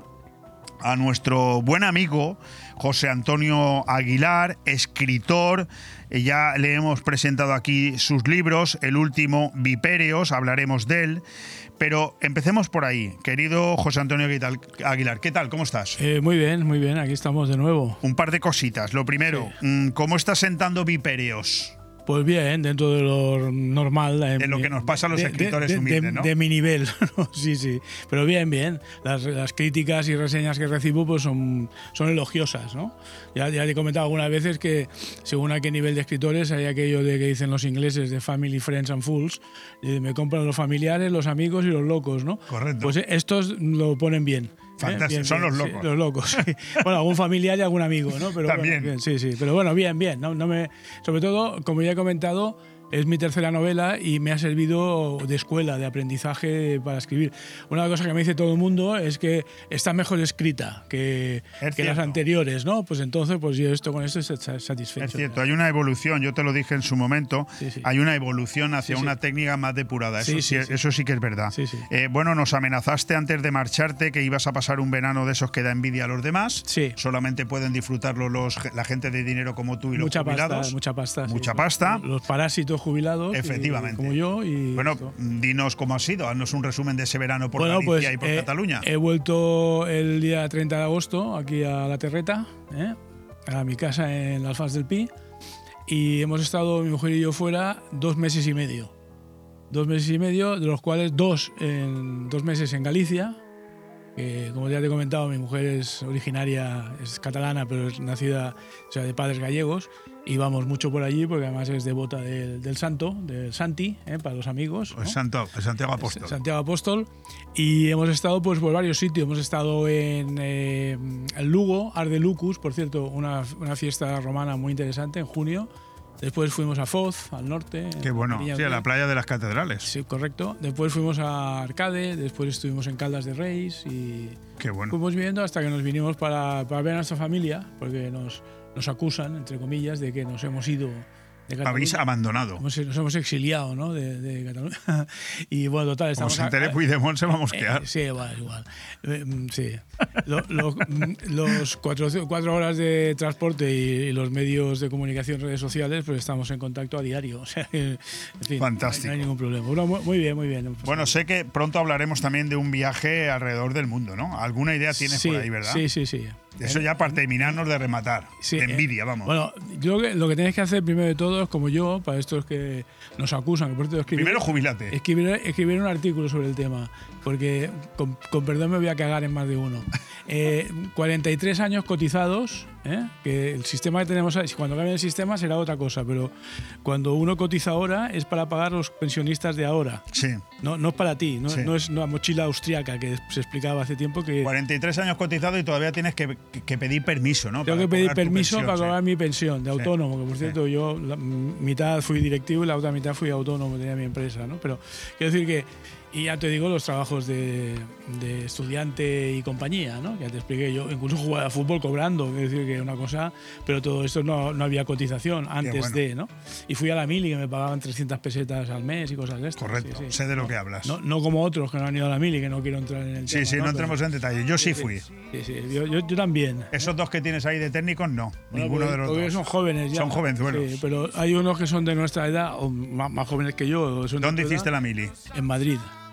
a nuestro buen amigo José Antonio Aguilar, escritor. Ya le hemos presentado aquí sus libros, el último, Vipéreos, hablaremos de él. Pero empecemos por ahí. Querido José Antonio Aguilar, ¿qué tal? ¿Cómo estás? Eh, muy bien, muy bien, aquí estamos de nuevo. Un par de cositas. Lo primero, sí. ¿Cómo estás sentando Vipéreos? Pues bien, dentro de lo normal. De eh, lo que nos pasa a los de, escritores de, de, humildes, de, ¿no? De mi nivel, sí, sí. Pero bien, bien. Las, las críticas y reseñas que recibo pues son, son elogiosas, ¿no? Ya, ya te he comentado algunas veces que según a qué nivel de escritores hay aquello de que dicen los ingleses de family, friends and fools. Me compran los familiares, los amigos y los locos, ¿no? Correcto. Pues estos lo ponen bien. Fantástico, ¿Eh? Bien, son bien, los locos. Sí, los locos. Sí. Bueno, algún familiar y algún amigo, ¿no? Pero también. Bueno, bien, sí, sí. Pero bueno, bien, bien. No, no me, sobre todo, como ya he comentado, es mi tercera novela y me ha servido de escuela, de aprendizaje para escribir. Una cosa que me dice todo el mundo es que está mejor escrita que, que las anteriores, ¿no? Pues entonces, pues yo esto con esto estoy satisfecho. Es cierto, hay una evolución, yo te lo dije en su momento, sí, sí. hay una evolución hacia sí, sí. una técnica más depurada, eso sí, sí, sí, sí. eso sí que es verdad. Sí, sí. Eh, bueno, nos amenazaste antes de marcharte que ibas a pasar un verano de esos que da envidia a los demás. Sí. Solamente pueden disfrutarlo los, la gente de dinero como tú y mucha los jubilados. Pasta, mucha pasta. Mucha sí, pasta. Los parásitos jubilados. Efectivamente. Y, como yo. Y bueno, esto. Dinos cómo ha sido, haznos un resumen de ese verano por bueno, Galicia pues, y por eh, Cataluña. He vuelto el día treinta de agosto aquí a La Terreta, ¿eh? a mi casa en la Alfaz del Pi, y hemos estado, mi mujer y yo, fuera dos meses y medio. Dos meses y medio, de los cuales dos, en, dos meses en Galicia, que como ya te he comentado, mi mujer es originaria, es catalana, pero es nacida, o sea, de padres gallegos, y vamos mucho por allí porque además es devota del, del santo, del Santi, ¿eh? Para los amigos, ¿no? El santo, el Santiago Apóstol. Santiago Apóstol. Y hemos estado pues por varios sitios. Hemos estado en eh, el Lugo, Arde Lucus, por cierto, una, una fiesta romana muy interesante en junio. Después fuimos a Foz, al norte. Qué bueno, sí, a la playa de las catedrales. Sí, correcto. Después fuimos a Arcade, después estuvimos en Caldas de Reis y Qué bueno. fuimos viendo hasta que nos vinimos para, para ver a nuestra familia, porque nos, nos acusan, entre comillas, de que nos hemos ido de Cataluña. Habéis abandonado. Hemos, nos hemos exiliado, ¿no? de, de Cataluña. Y bueno, total, estamos... Como se entere Puigdemont se va a mosquear. Eh, sí, igual, igual. Eh, sí. Lo, lo, los cuatro, cuatro horas de transporte y, y los medios de comunicación, redes sociales, pues estamos en contacto a diario. O sea, en fin, fantástico. No hay, no hay ningún problema. Bueno, muy bien, muy bien. Bueno, sé que pronto hablaremos también de un viaje alrededor del mundo, ¿no? ¿Alguna idea tienes sí, por ahí, verdad? Sí, sí, sí. Eso ya para terminarnos de rematar. Sí, de envidia, vamos. Bueno, yo lo que tenéis que hacer primero de todo es como yo, para estos que nos acusan. Que por cierto, escribir, primero jubilate. Escribir, escribir un artículo sobre el tema, porque con, con perdón me voy a cagar en más de uno. Eh, cuarenta y tres años cotizados, ¿eh? Que el sistema que tenemos, cuando cambie el sistema será otra cosa, pero cuando uno cotiza ahora es para pagar los pensionistas de ahora. Sí. No, no es para ti, no, sí. no es una mochila austriaca que se explicaba hace tiempo que... cuarenta y tres años cotizados y todavía tienes que, que, que pedir permiso, ¿no? Tengo para que pedir permiso pensión, para cobrar sí. mi pensión de autónomo, sí. que por cierto sí. yo la mitad fui directivo y la otra mitad fui autónomo, tenía mi empresa, ¿no? Pero quiero decir que, y ya te digo, los trabajos de, de estudiante y compañía, ¿no? Ya te expliqué, yo incluso jugaba a fútbol cobrando, quiero decir que una cosa, pero todo esto no, no había cotización antes bueno. de, ¿no? Y fui a la Mili, que me pagaban trescientas pesetas al mes y cosas de estas. Correcto, sí, sí. sé de lo no, que hablas. No, no como otros que no han ido a la Mili, que no quiero entrar en el sí, tema. Sí, sí, no, no entremos en detalle. Yo sí, sí fui. Sí, sí, yo, yo, yo también. Esos dos que tienes ahí de técnicos, no. Bueno, ninguno porque, de los porque dos. son jóvenes ya. Son jovenzuelos. Sí, pero hay unos que son de nuestra edad, o más, más jóvenes que yo. Son ¿Dónde de hiciste edad, la Mili? En Madrid.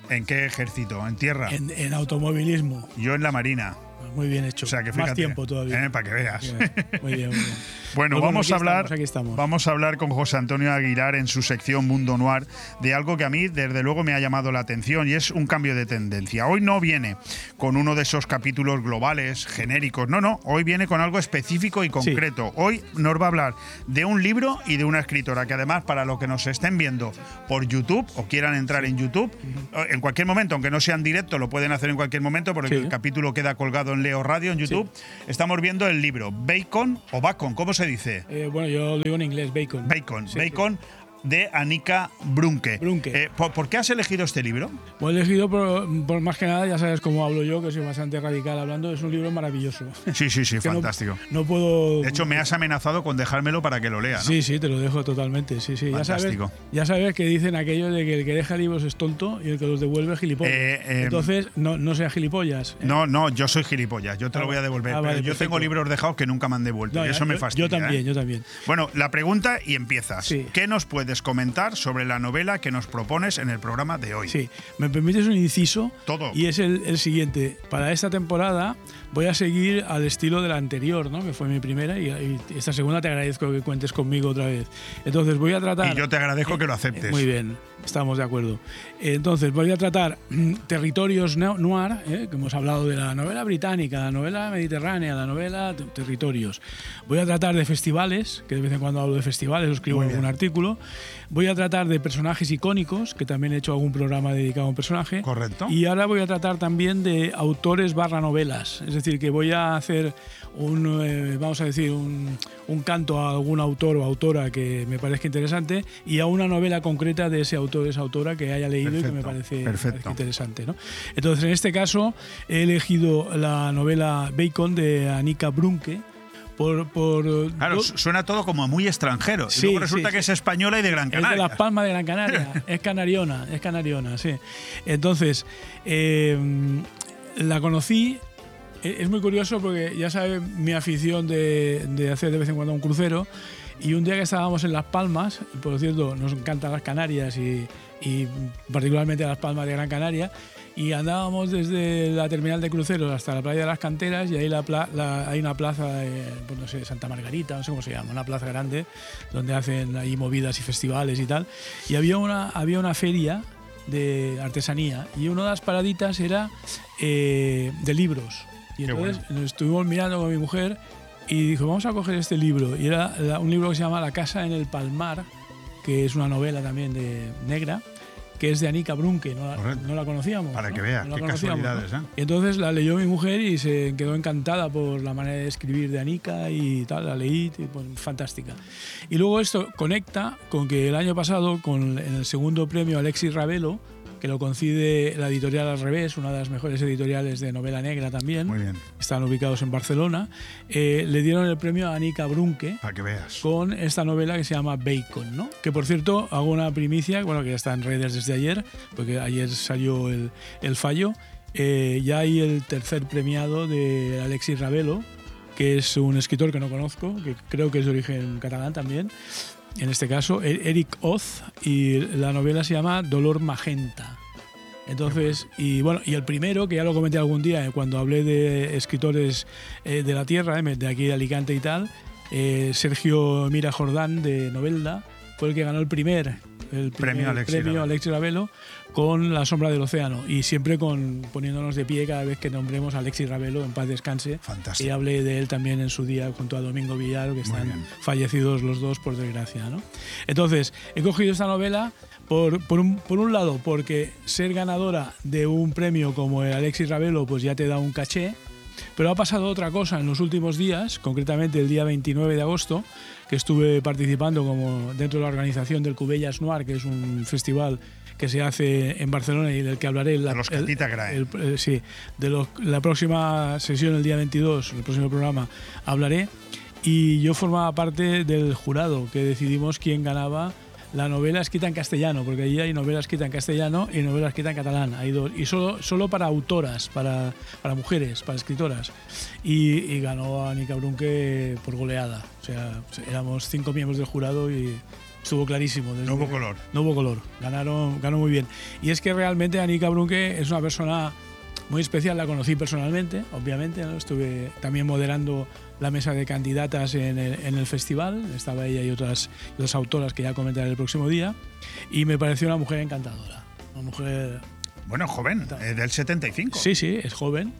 ¿En qué ejército? ¿En tierra? En, en automovilismo. Yo en la Marina. Muy bien hecho. O sea, que fíjate, más tiempo todavía. Eh, para que veas. Muy bien, muy bien. Muy bien. Bueno, pues vamos bueno, a hablar, estamos, aquí estamos. vamos a hablar con José Antonio Aguilar en su sección Mundo Noir de algo que a mí desde luego me ha llamado la atención y es un cambio de tendencia. Hoy no viene con uno de esos capítulos globales, genéricos, no, no, hoy viene con algo específico y concreto. Sí. Hoy nos va a hablar de un libro y de una escritora que además para los que nos estén viendo por YouTube o quieran entrar en YouTube, uh-huh. en cualquier momento, aunque no sea en directo, lo pueden hacer en cualquier momento porque sí. el capítulo queda colgado en Leo Radio en YouTube. Sí. Estamos viendo el libro Bacon o Bacon, ¿cómo se dice? Eh, bueno, yo lo digo en inglés, Bacon. Bacon, sí, Bacon. Sí. De Annika Brunke. Brunke. Eh, ¿por, ¿Por qué has elegido este libro? Pues he elegido por, por más que nada, ya sabes cómo hablo yo, que soy bastante radical hablando, es un libro maravilloso. Sí, sí, sí, fantástico. No, no puedo... De hecho, me has amenazado con dejármelo para que lo lea, ¿no? Sí, sí, te lo dejo totalmente, sí, sí. Fantástico. Ya sabes, ya sabes que dicen aquello de que el que deja libros es tonto y el que los devuelve es gilipollas. Eh, eh, Entonces, no, no seas gilipollas. ¿eh? No, no, yo soy gilipollas, yo te ah, lo voy a devolver. Ah, vale, pero yo perfecto. Tengo libros dejados que nunca me han devuelto no, y eso yo, me fastidia. Yo también, ¿eh? yo también. Bueno, la pregunta y empiezas. Sí. ¿Qué nos puedes comentar sobre sobre la novela que nos propones en el programa de hoy? Sí, me permites un inciso. Todo. Y es el, el siguiente. Para esta temporada voy a seguir al estilo de la anterior, ¿no? Que fue mi primera, y, y esta segunda te agradezco que cuentes conmigo otra vez. Entonces voy a tratar... Y yo te agradezco eh, que lo aceptes. Eh, muy bien, estamos de acuerdo. Entonces voy a tratar mm, territorios noir, ¿eh? Que hemos hablado de la novela británica, la novela mediterránea, la novela t- territorios. Voy a tratar de festivales, que de vez en cuando hablo de festivales, o escribo algún artículo. Voy a tratar de personajes icónicos, que también he hecho algún programa dedicado a un personaje. Correcto. Y ahora voy a tratar también de autores barra novelas. Es decir, que voy a hacer un, eh, vamos a decir, un, un canto a algún autor o autora que me parezca interesante y a una novela concreta de ese autor o esa autora que haya leído Perfecto. y que me parece, me parece interesante, ¿no? Entonces, en este caso, he elegido la novela Bacon de Annika Brunke. Por, por, claro, dos... suena todo como muy extranjero. Sí, y luego resulta sí, que sí. es española y de Gran Canaria. Es de Las Palmas de Gran Canaria. Es canariona, es canariona, sí. Entonces, eh, la conocí. Es muy curioso porque ya sabes mi afición de, de hacer de vez en cuando un crucero. Y un día que estábamos en Las Palmas, por cierto, nos encantan las Canarias y, y particularmente Las Palmas de Gran Canaria. Y andábamos desde la terminal de cruceros hasta la playa de las Canteras y ahí la pla- la, hay una plaza, de, pues no sé, Santa Margarita, no sé cómo se llama, una plaza grande donde hacen ahí movidas y festivales y tal. Y había una, había una feria de artesanía y una de las paraditas era eh, de libros. Y entonces bueno. nos estuvimos mirando con mi mujer y dijo, vamos a coger este libro. Y era la, un libro que se llama La casa en el Palmar, que es una novela también de negra, que es de Annika Brunke, no la, no la conocíamos. Para ¿no? que veas, no qué casualidades. ¿no? ¿eh? Y entonces la leyó mi mujer y se quedó encantada por la manera de escribir de Annika y tal, la leí, y, pues, fantástica. Y luego esto conecta con que el año pasado, con en el segundo premio Alexis Ravelo, que lo concede la editorial Al Revés, una de las mejores editoriales de novela negra también. Muy bien. Están ubicados en Barcelona. Eh, le dieron el premio a Annika Brunke. Para que veas. Con esta novela que se llama Bacon, ¿no? Que por cierto, hago una primicia, bueno, que ya está en redes desde ayer, porque ayer salió el, el fallo. Eh, ya hay el tercer premiado de Alexis Ravelo, que es un escritor que no conozco, que creo que es de origen catalán también. En este caso, Eric Oz, y la novela se llama Dolor Magenta. Entonces, y bueno, y el primero, que ya lo comenté algún día, eh, cuando hablé de escritores eh, de la tierra, eh, de aquí de Alicante y tal, eh, Sergio Mira Jordán, de Novelda, fue el que ganó el primer, el primer premio Alexis premio Alexis Ravelo con La sombra del océano, y siempre con poniéndonos de pie cada vez que nombremos a Alexis Ravelo, en paz descanse. Fantástico. Y hablé de él también en su día junto a Domingo Villar, que están fallecidos los dos por desgracia, ¿no? Entonces, he cogido esta novela por, por, un, por un lado porque ser ganadora de un premio como el Alexis Ravelo pues ya te da un caché, pero ha pasado otra cosa en los últimos días, concretamente el día veintinueve de agosto, que estuve participando como dentro de la organización del Cubellas Noir, que es un festival que se hace en Barcelona y del que hablaré la, de los que el, a ti te agraden. el, el, sí, de los, la próxima sesión, el día veintidós, el próximo programa, hablaré. Y yo formaba parte del jurado que decidimos quién ganaba la novela escrita en castellano, porque allí hay novela escrita en castellano y novela escrita en catalán. Hay dos, y solo, solo para autoras, para, para mujeres, para escritoras. Y, y ganó a Annika Brunke por goleada. O sea, éramos cinco miembros del jurado y Estuvo clarísimo. Desde, no hubo color. No hubo color. Ganaron, ganó muy bien. Y es que realmente Annika Brunke es una persona muy especial. La conocí personalmente, obviamente, ¿no? Estuve también moderando la mesa de candidatas en el, en el festival. Estaba ella y otras dos autoras que ya comentaré el próximo día. Y me pareció una mujer encantadora. Una mujer... Bueno, joven, es del setenta y cinco. Sí, sí, es joven.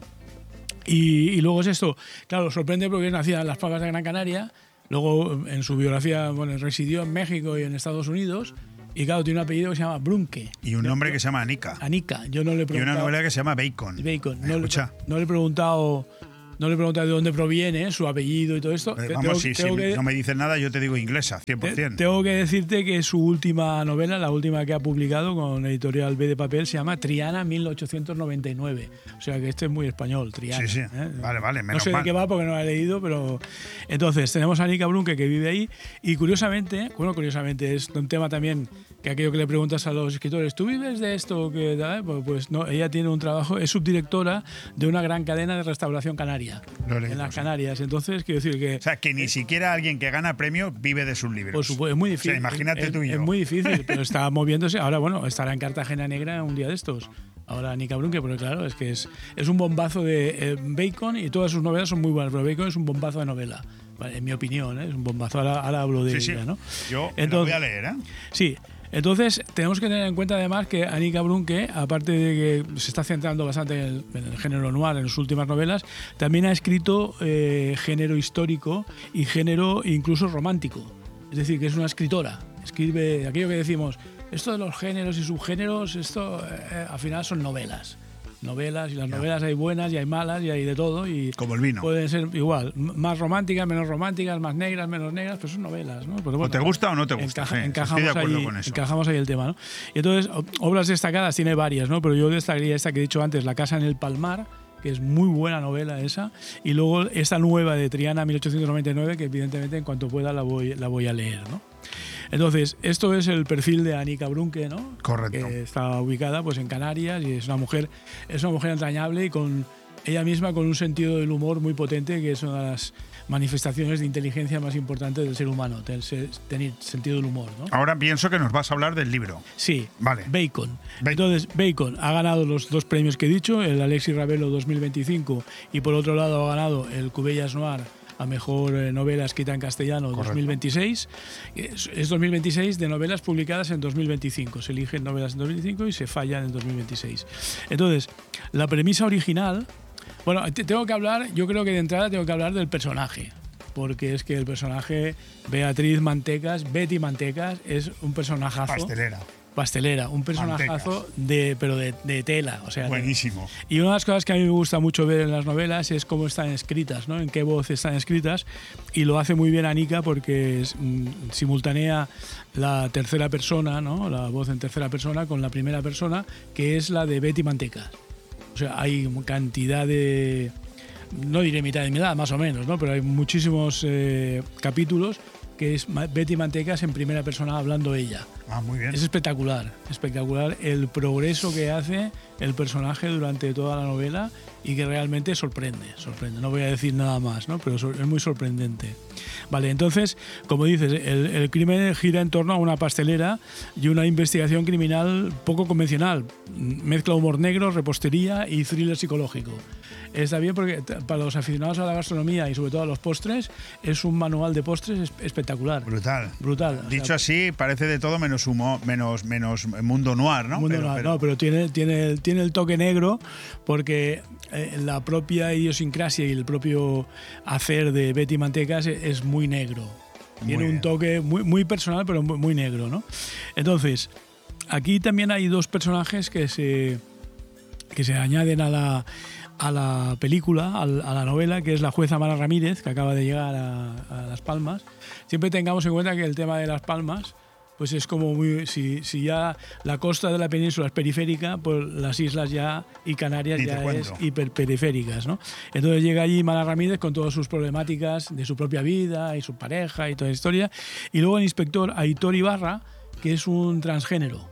Y, y luego es esto. Claro, sorprende porque es nacida en Las Palmas de Gran Canaria. Luego, en su biografía, bueno, residió en México y en Estados Unidos. Y claro, tiene un apellido que se llama Brunke. Y un nombre que se llama Annika. Annika. Yo no le he preguntado. Y una novela que se llama Bacon. Bacon. No, le, Escucha. no le he preguntado. No le he preguntado de dónde proviene, su apellido y todo esto. Eh, vamos, tengo, si, tengo si que, no me dices nada, yo te digo inglesa, cien por ciento. Te, tengo que decirte que su última novela, la última que ha publicado con editorial B de Papel, se llama Triana mil ochocientos noventa y nueve. O sea que este es muy español, Triana. Sí, sí. ¿eh? Vale, vale, menos No sé mal. de qué va porque no la he leído, pero... Entonces, tenemos a Annika Brunke que vive ahí y curiosamente, bueno, curiosamente, es un tema también que aquello que le preguntas a los escritores, ¿tú vives de esto? Que, pues, pues no, ella tiene un trabajo, es subdirectora de una gran cadena de restauración canaria, en las Canarias. Entonces, quiero decir que... O sea, que ni siquiera alguien que gana premio vive de sus libros. Por supuesto, es muy difícil. O sea, imagínate es, tú y yo. Es muy difícil, pero está moviéndose. Ahora, bueno, estará en Cartagena Negra un día de estos. Ahora Annika Brunke, porque claro, es que es, es un bombazo de eh, Bacon y todas sus novelas son muy buenas, pero Bacon es un bombazo de novela. Vale, en mi opinión, ¿eh? Es un bombazo. Ahora, ahora hablo de sí, ella, sí. ¿no? Yo Entonces, lo voy a leer, ¿eh? Sí. Entonces, tenemos que tener en cuenta además que Annika Brunke, aparte de que se está centrando bastante en el, en el género noir, en sus últimas novelas, también ha escrito eh, género histórico y género incluso romántico. Es decir, que es una escritora. Escribe aquello que decimos, esto de los géneros y subgéneros, esto eh, al final son novelas. Novelas, y las Ya. novelas hay buenas y hay malas y hay de todo. Y como el vino. Pueden ser igual, m- más románticas, menos románticas, más negras, menos negras, pero son novelas, ¿no? Pero O te gusta o no te gusta. encaja- sí, encajamos, estoy de acuerdo ahí, con eso. encajamos ahí el tema, ¿no? Y entonces, o- obras destacadas tiene varias, ¿no? Pero yo destacaría esta que he dicho antes, La casa en el Palmar, que es muy buena novela esa, y luego esta nueva de Triana mil ochocientos noventa y nueve, que evidentemente en cuanto pueda la voy, la voy a leer, ¿no? Entonces, esto es el perfil de Annika Brunke, ¿no? Correcto. Que está ubicada pues en Canarias y es una mujer, es una mujer entrañable y con ella misma con un sentido del humor muy potente, que es una de las manifestaciones de inteligencia más importantes del ser humano, tener, tener sentido del humor, ¿no? Ahora pienso que nos vas a hablar del libro. Sí, Vale. Bacon. Entonces, Bacon ha ganado los dos premios que he dicho, el Alexis Ravelo dos mil veinticinco y por otro lado ha ganado el Cubellas Noir a mejor eh, novela escrita en castellano Correcto. dos mil veintiséis. Es, es dos mil veintiséis de novelas publicadas en dos mil veinticinco. Se eligen novelas en dos mil veinticinco y se fallan en dos mil veintiséis. Entonces, la premisa original... Bueno, te- tengo que hablar, yo creo que de entrada tengo que hablar del personaje. Porque es que el personaje Beatriz Mantecas, Betty Mantecas, es un personajazo. Pastelera. Pastelera, un personajazo de, pero de, de tela. O sea, Buenísimo. y una de las cosas que a mí me gusta mucho ver en las novelas es cómo están escritas, ¿no? En qué voz están escritas. Y lo hace muy bien Annika porque es, mm, simultanea la tercera persona, ¿no? La voz en tercera persona con la primera persona, que es la de Betty Mantecas. O sea, hay cantidad de... No diré mitad de mitad, más o menos, ¿no? Pero hay muchísimos eh, capítulos que es Ma- Betty Mantecas en primera persona hablando ella. Ah, muy bien. Es espectacular, espectacular el progreso que hace el personaje durante toda la novela y que realmente sorprende, sorprende. No voy a decir nada más, ¿no? Pero es muy sorprendente. Vale, entonces, como dices, el, el crimen gira en torno a una pastelera y una investigación criminal poco convencional. Mezcla humor negro, repostería y thriller psicológico. Está bien porque t- para los aficionados a la gastronomía y sobre todo a los postres, es un manual de postres es- espectacular. Brutal. Brutal. O Dicho sea, así, parece de todo menos humo, menos, menos mundo noir, ¿no? Mundo Pero- noir, pero- no, pero tiene, tiene, el- tiene el toque negro porque eh, la propia idiosincrasia y el propio hacer de Betty Mantecas es, es muy negro. Muy Tiene un bien. toque muy, muy personal, pero muy, muy negro, ¿no? Entonces, aquí también hay dos personajes que se, que se añaden a la, a la película, al- a la novela, que es la jueza Mara Ramírez, que acaba de llegar a, a Las Palmas. Siempre tengamos en cuenta que el tema de Las Palmas pues es como muy... Si, si ya la costa de la península es periférica, pues las islas ya y Canarias Ni te ya es cuento. hiperperiféricas, ¿no? Entonces llega allí Mara Ramírez con todas sus problemáticas de su propia vida y su pareja y toda la historia. Y luego el inspector Aitor Ibarra, que es un transgénero.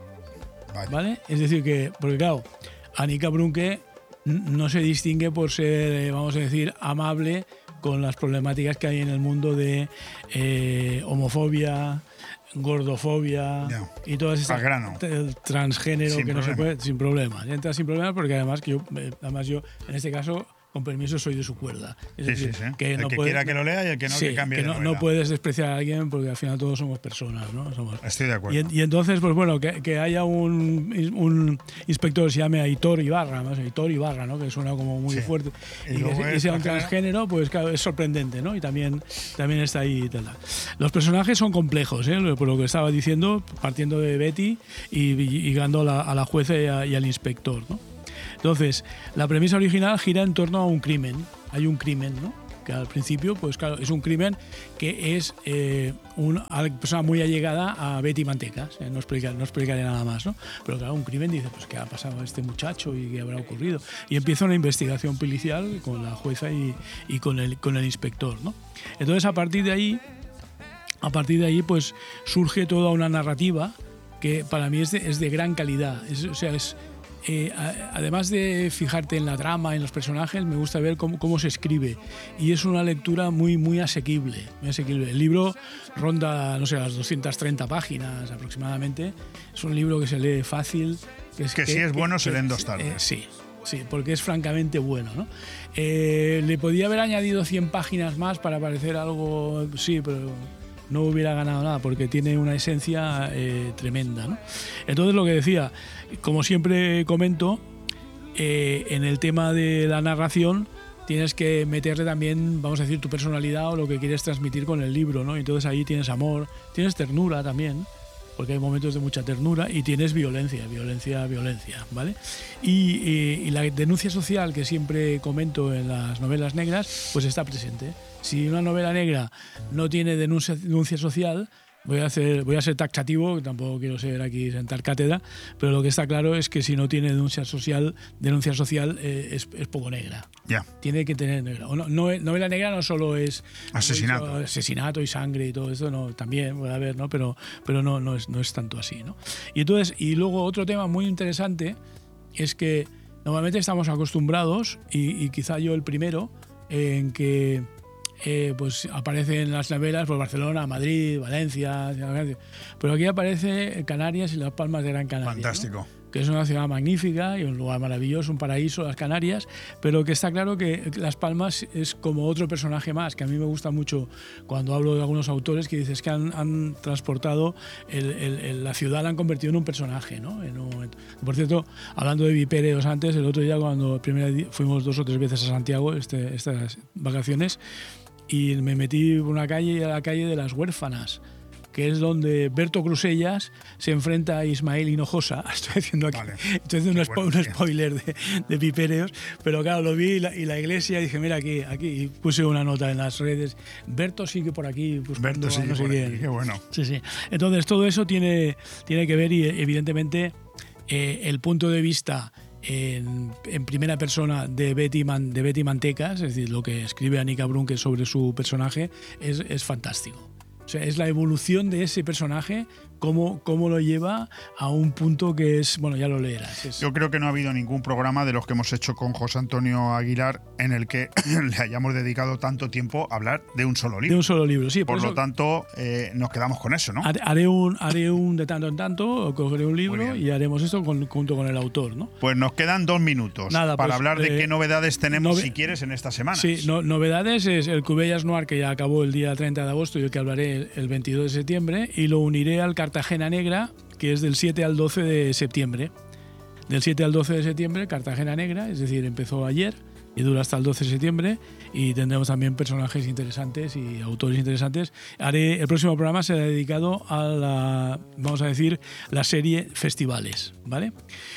Vale. ¿Vale? Es decir que, porque claro, Annika Brunke n- no se distingue por ser, eh, vamos a decir, amable con las problemáticas que hay en el mundo de eh, homofobia, gordofobia Ya. y todas estas Al grano. el transgénero Sin que no se problema. puede sin problema. Entra sin problema porque además que yo eh, además yo en este caso con permiso soy de su cuerda. Es Sí, decir, sí, sí. que El no que puede- quiera que lo lea y el que no, sí, que cambie que de no, novela. no puedes despreciar a alguien porque al final todos somos personas, ¿no? Somos- Estoy de acuerdo. y, en- y entonces, pues bueno, que, que haya un, un inspector que se llame Aitor Ibarra, ¿no? Aitor Ibarra, ¿no? Que suena como muy Sí. fuerte. Y Y, que, luego se- y es sea un transgénero. transgénero, pues claro, es sorprendente, ¿no? Y también, también está ahí. Tal. Los personajes son complejos, ¿eh? Por lo que estaba diciendo, partiendo de Betty y, y llegando a la, a la jueza y, a- y al inspector, ¿no? Entonces, la premisa original gira en torno a un crimen. Hay un crimen, ¿no? Que al principio, pues claro, es un crimen que es eh, una persona muy allegada a Betty Mantecas. Eh, no, explica, no explicaré nada más, ¿no? Pero claro, un crimen dice, pues, ¿qué ha pasado a este muchacho y qué habrá ocurrido? Y empieza una investigación policial con la jueza y, y con, el, con el inspector, ¿no? Entonces, a partir de ahí, a partir de ahí, pues, surge toda una narrativa que para mí es de, es de gran calidad. Es, o sea, es... Eh, a- además de fijarte en la trama, en los personajes, me gusta ver cómo, cómo se escribe. Y es una lectura muy, muy asequible, muy asequible. El libro ronda, no sé, las doscientas treinta páginas aproximadamente. Es un libro que se lee fácil. Que, es, Que si es bueno, se lee en dos eh, tardes. sí, sí, porque es francamente bueno, ¿no? Eh, le podía haber añadido cien páginas más para parecer algo, sí, pero no hubiera ganado nada porque tiene una esencia eh, tremenda, ¿no? Entonces, lo que decía, como siempre comento, eh, en el tema de la narración tienes que meterle también, vamos a decir, tu personalidad o lo que quieres transmitir con el libro, ¿no? Entonces ahí tienes amor, tienes ternura también, porque hay momentos de mucha ternura, y tienes violencia, violencia, violencia, ¿vale? Y, y- y la denuncia social que siempre comento en las novelas negras, pues está presente. Si una novela negra no tiene denuncia, denuncia social, voy a, hacer, voy a ser taxativo, que tampoco quiero ser aquí sentar cátedra, pero lo que está claro es que si no tiene denuncia social, denuncia social eh, es, es poco negra. Ya. Tiene que tener negra. O no, no- novela negra no solo es Asesinato. como he dicho, asesinato y sangre y todo eso, no, también puede haber, ¿no? Pero, pero no, no, es, no es tanto así, ¿no? Y entonces, y luego otro tema muy interesante es que normalmente estamos acostumbrados, y, y quizá yo el primero, en que eh, pues aparecen las novelas por Barcelona, Madrid, Valencia, pero aquí aparece Canarias y las Palmas de Gran Canaria, ¿no? Fantástico. Que es una ciudad magnífica y un lugar maravilloso, un paraíso, las Canarias, pero que está claro que Las Palmas es como otro personaje más, que a mí me gusta mucho cuando hablo de algunos autores que dices que han, han transportado el- el- el- la ciudad, la han convertido en un personaje, ¿no? En un momento. Por cierto, hablando de Vipéreos antes, el otro día cuando el primer día fuimos dos o tres veces a Santiago este, estas vacaciones, y me metí por una calle, a la calle de las Huérfanas, que es donde Berto Crusellas se enfrenta a Ismael Hinojosa. Estoy haciendo aquí estoy haciendo un, spo- un spoiler de, de Pipéreos, pero claro, lo vi y la, y la iglesia y dije, mira aquí, aquí, y puse una nota en las redes, Berto sigue por aquí buscando Berto sigue a no sé por aquí, quién. qué bueno. Sí, sí. Entonces, todo eso tiene, tiene que ver y evidentemente eh, el punto de vista en, en primera persona de Betty, Man- de Betty Mantecas, es decir, lo que escribe Anika Brunke sobre su personaje, es, es fantástico. O sea, es la evolución de ese personaje, cómo, cómo lo lleva a un punto que es, bueno, ya lo leerás. Es- Yo creo que no ha habido ningún programa de los que hemos hecho con José Antonio Aguilar en el que le hayamos dedicado tanto tiempo a hablar de un solo libro. de un solo libro, sí. Por eso lo tanto, eh, nos quedamos con eso, ¿no? haré- haré, un, haré un de tanto en tanto, cogeré un libro bien. y haremos esto con- junto con el autor, ¿no? Pues nos quedan dos minutos Nada, para pues, hablar de eh, qué novedades tenemos, nove- si quieres, en esta semana. Sí, no- novedades es el Cubellas Noir, que ya acabó el día treinta de agosto y el que hablaré el, el veintidós de septiembre, y lo uniré al Cartagena Negra, que es del siete al doce de septiembre. Del siete al doce de septiembre, Cartagena Negra, es decir, empezó ayer y dura hasta el doce de septiembre, y tendremos también personajes interesantes y autores interesantes. Haré, el próximo programa será dedicado a la, vamos a decir, la serie Festivales, ¿vale?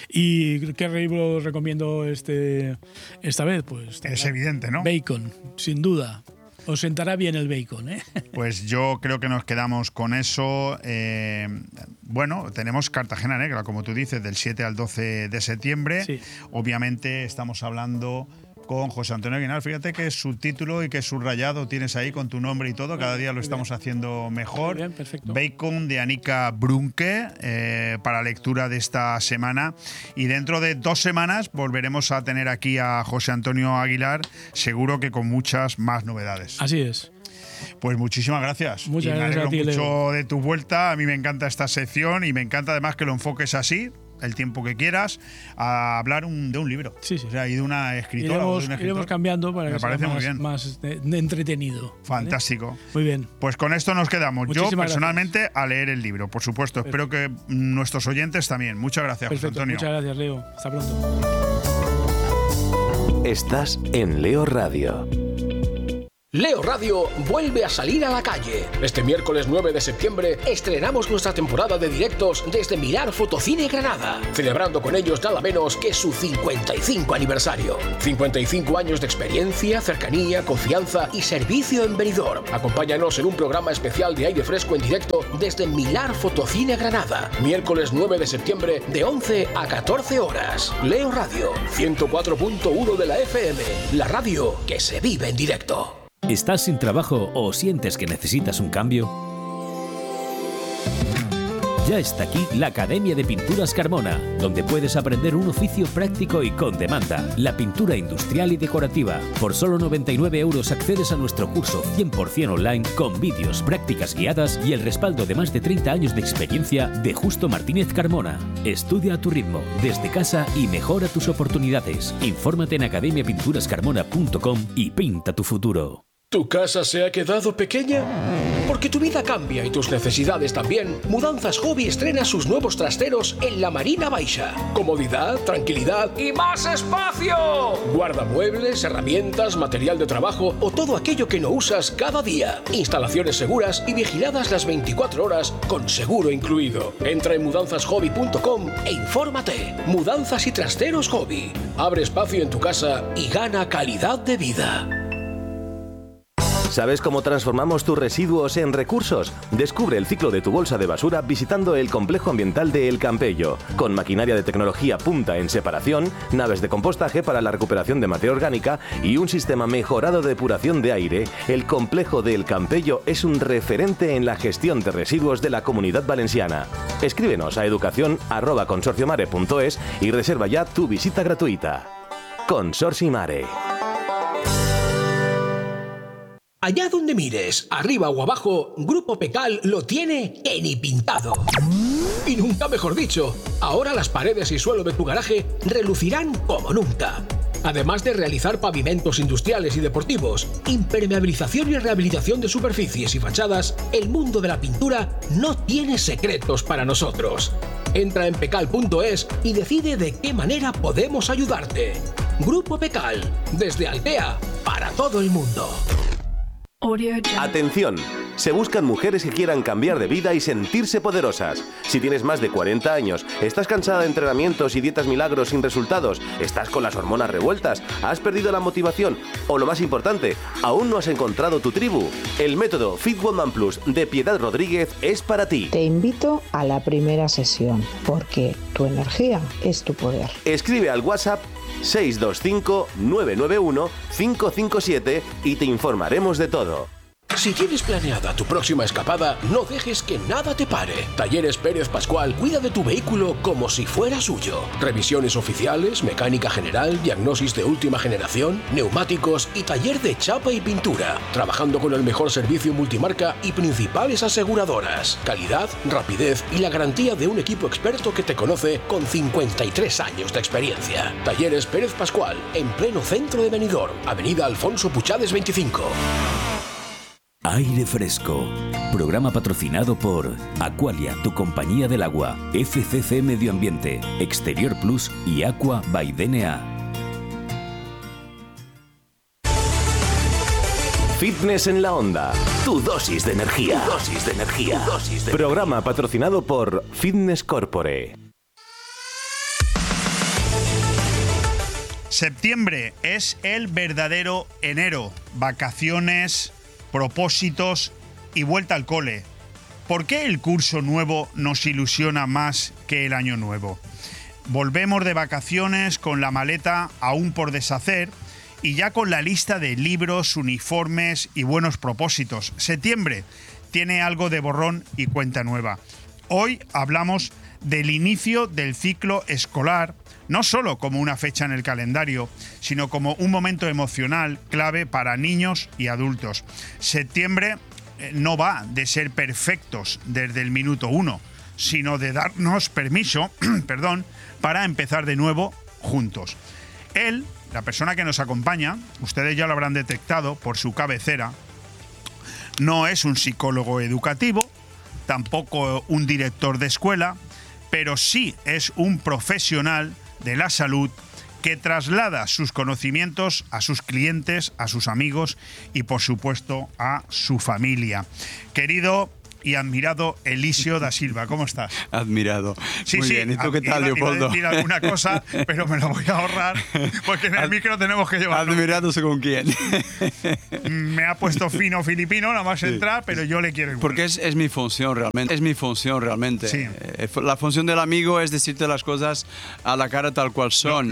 ¿Y qué libro recomiendo este, esta vez? Pues Es evidente, ¿no? Bacon, sin duda. Os sentará bien el bacon, ¿eh? Pues yo creo que nos quedamos con eso. Eh, bueno, tenemos Cartagena Negra, como tú dices, del siete al doce de septiembre. Sí. Obviamente estamos hablando con José Antonio Aguilar. Fíjate qué subtítulo y qué subrayado tienes ahí con tu nombre y todo. Cada día lo estamos haciendo mejor. Muy bien, perfecto. Bacon de Anika Brunke, eh, para lectura de esta semana. Y dentro de dos semanas volveremos a tener aquí a José Antonio Aguilar, seguro que con muchas más novedades. Así es. Pues muchísimas gracias. Muchas y me gracias alegro a ti, mucho Leo. de tu vuelta. A mí me encanta esta sección y me encanta además que lo enfoques así, el tiempo que quieras, a hablar un, de un libro. Sí, sí. O sea, y de una escritora. Iremos, o de un escritor. iremos cambiando para Me que sea parece muy más, bien. más de- de entretenido. ¿vale? Fantástico. Muy bien. Pues con esto nos quedamos. Yo Muchísimas personalmente a leer el libro, por supuesto. Espero que nuestros oyentes también. Muchas gracias, José Perfecto. Antonio. Muchas gracias, Leo. Hasta pronto. Estás en Leo Radio. Leo Radio vuelve a salir a la calle. Este miércoles nueve de septiembre estrenamos nuestra temporada de directos desde Mirar Fotocine Granada, celebrando con ellos nada menos que su cincuenta y cinco aniversario. cincuenta y cinco años de experiencia, cercanía, confianza y servicio en Benidorm. Acompáñanos en un programa especial de aire fresco en directo desde Mirar Fotocine Granada, miércoles nueve de septiembre de once a catorce horas. Leo Radio, ciento cuatro punto uno de la F M, la radio que se vive en directo. ¿Estás sin trabajo o sientes que necesitas un cambio? Ya está aquí la Academia de Pinturas Carmona, donde puedes aprender un oficio práctico y con demanda, la pintura industrial y decorativa. Por solo noventa y nueve euros accedes a nuestro curso cien por ciento online con vídeos, prácticas guiadas y el respaldo de más de treinta años de experiencia de Justo Martínez Carmona. Estudia a tu ritmo, desde casa y mejora tus oportunidades. Infórmate en academia pinturas carmona punto com y pinta tu futuro. ¿Tu casa se ha quedado pequeña? Porque tu vida cambia y tus necesidades también. Mudanzas Hobby estrena sus nuevos trasteros en la Marina Baixa. Comodidad, tranquilidad y más espacio. Guardamuebles, herramientas, material de trabajo o todo aquello que no usas cada día. Instalaciones seguras y vigiladas las veinticuatro horas con seguro incluido. Entra en mudanzas hobby punto com e infórmate. Mudanzas y trasteros Hobby. Abre espacio en tu casa y gana calidad de vida. ¿Sabes cómo transformamos tus residuos en recursos? Descubre el ciclo de tu bolsa de basura visitando el complejo ambiental de El Campello, con maquinaria de tecnología punta en separación, naves de compostaje para la recuperación de materia orgánica y un sistema mejorado de depuración de aire. El complejo de El Campello es un referente en la gestión de residuos de la Comunidad Valenciana. Escríbenos a educación arroba consorciomare punto es y reserva ya tu visita gratuita. Consorci Mare. Allá donde mires, arriba o abajo, Grupo Pecal lo tiene que ni pintado. Y nunca mejor dicho, ahora las paredes y suelo de tu garaje relucirán como nunca. Además de realizar pavimentos industriales y deportivos, impermeabilización y rehabilitación de superficies y fachadas, el mundo de la pintura no tiene secretos para nosotros. Entra en pecal punto es y decide de qué manera podemos ayudarte. Grupo Pecal, desde Altea, para todo el mundo. Atención, se buscan mujeres que quieran cambiar de vida y sentirse poderosas. Si tienes más de cuarenta años, estás cansada de entrenamientos y dietas milagros sin resultados, estás con las hormonas revueltas, has perdido la motivación o, lo más importante, aún no has encontrado tu tribu, el método Fit Woman Plus de Piedad Rodríguez es para ti. Te invito a la primera sesión, porque tu energía es tu poder. Escribe al WhatsApp seis dos cinco nueve nueve uno cinco cinco siete y te informaremos de todo. Si tienes planeada tu próxima escapada, no dejes que nada te pare. Talleres Pérez Pascual cuida de tu vehículo como si fuera suyo. Revisiones oficiales, mecánica general, diagnosis de última generación, neumáticos y taller de chapa y pintura. Trabajando con el mejor servicio multimarca y principales aseguradoras. Calidad, rapidez y la garantía de un equipo experto que te conoce con cincuenta y tres años de experiencia. Talleres Pérez Pascual, en pleno centro de Benidorm, Avenida Alfonso Puchades veinticinco. Aire Fresco. Programa patrocinado por Aqualia, tu compañía del agua, F C C Medio Ambiente, Exterior Plus y Aqua by D N A. Fitness en la Onda. Tu dosis de energía. Tu dosis de energía. Tu dosis de Programa patrocinado por Fitness Corpore. Septiembre es el verdadero enero. Vacaciones, propósitos y vuelta al cole. ¿Por qué el curso nuevo nos ilusiona más que el año nuevo? Volvemos de vacaciones con la maleta aún por deshacer y ya con la lista de libros, uniformes y buenos propósitos. Septiembre tiene algo de borrón y cuenta nueva. Hoy hablamos del inicio del ciclo escolar, no solo como una fecha en el calendario, sino como un momento emocional clave para niños y adultos. Septiembre no va de ser perfectos desde el minuto uno, sino de darnos permiso, perdón, para empezar de nuevo juntos. Él, la persona que nos acompaña, ustedes ya lo habrán detectado por su cabecera, no es un psicólogo educativo, tampoco un director de escuela, pero sí es un profesional de la salud que traslada sus conocimientos a sus clientes, a sus amigos y, por supuesto, a su familia. Querido y admirado Elisio da Silva, ¿cómo estás? Admirado. Sí, Muy sí, bien. ¿Y tú qué iba, tal, Leopoldo? Iba a decir alguna cosa, pero me lo voy a ahorrar porque en el micro tenemos que llevar. ¿Admirado según quién? Me ha puesto fino filipino, nada más sí. entrar, pero yo le quiero igual. Porque es, es mi función realmente. Es mi función realmente. Sí. Eh, la función del amigo es decirte las cosas a la cara tal cual son.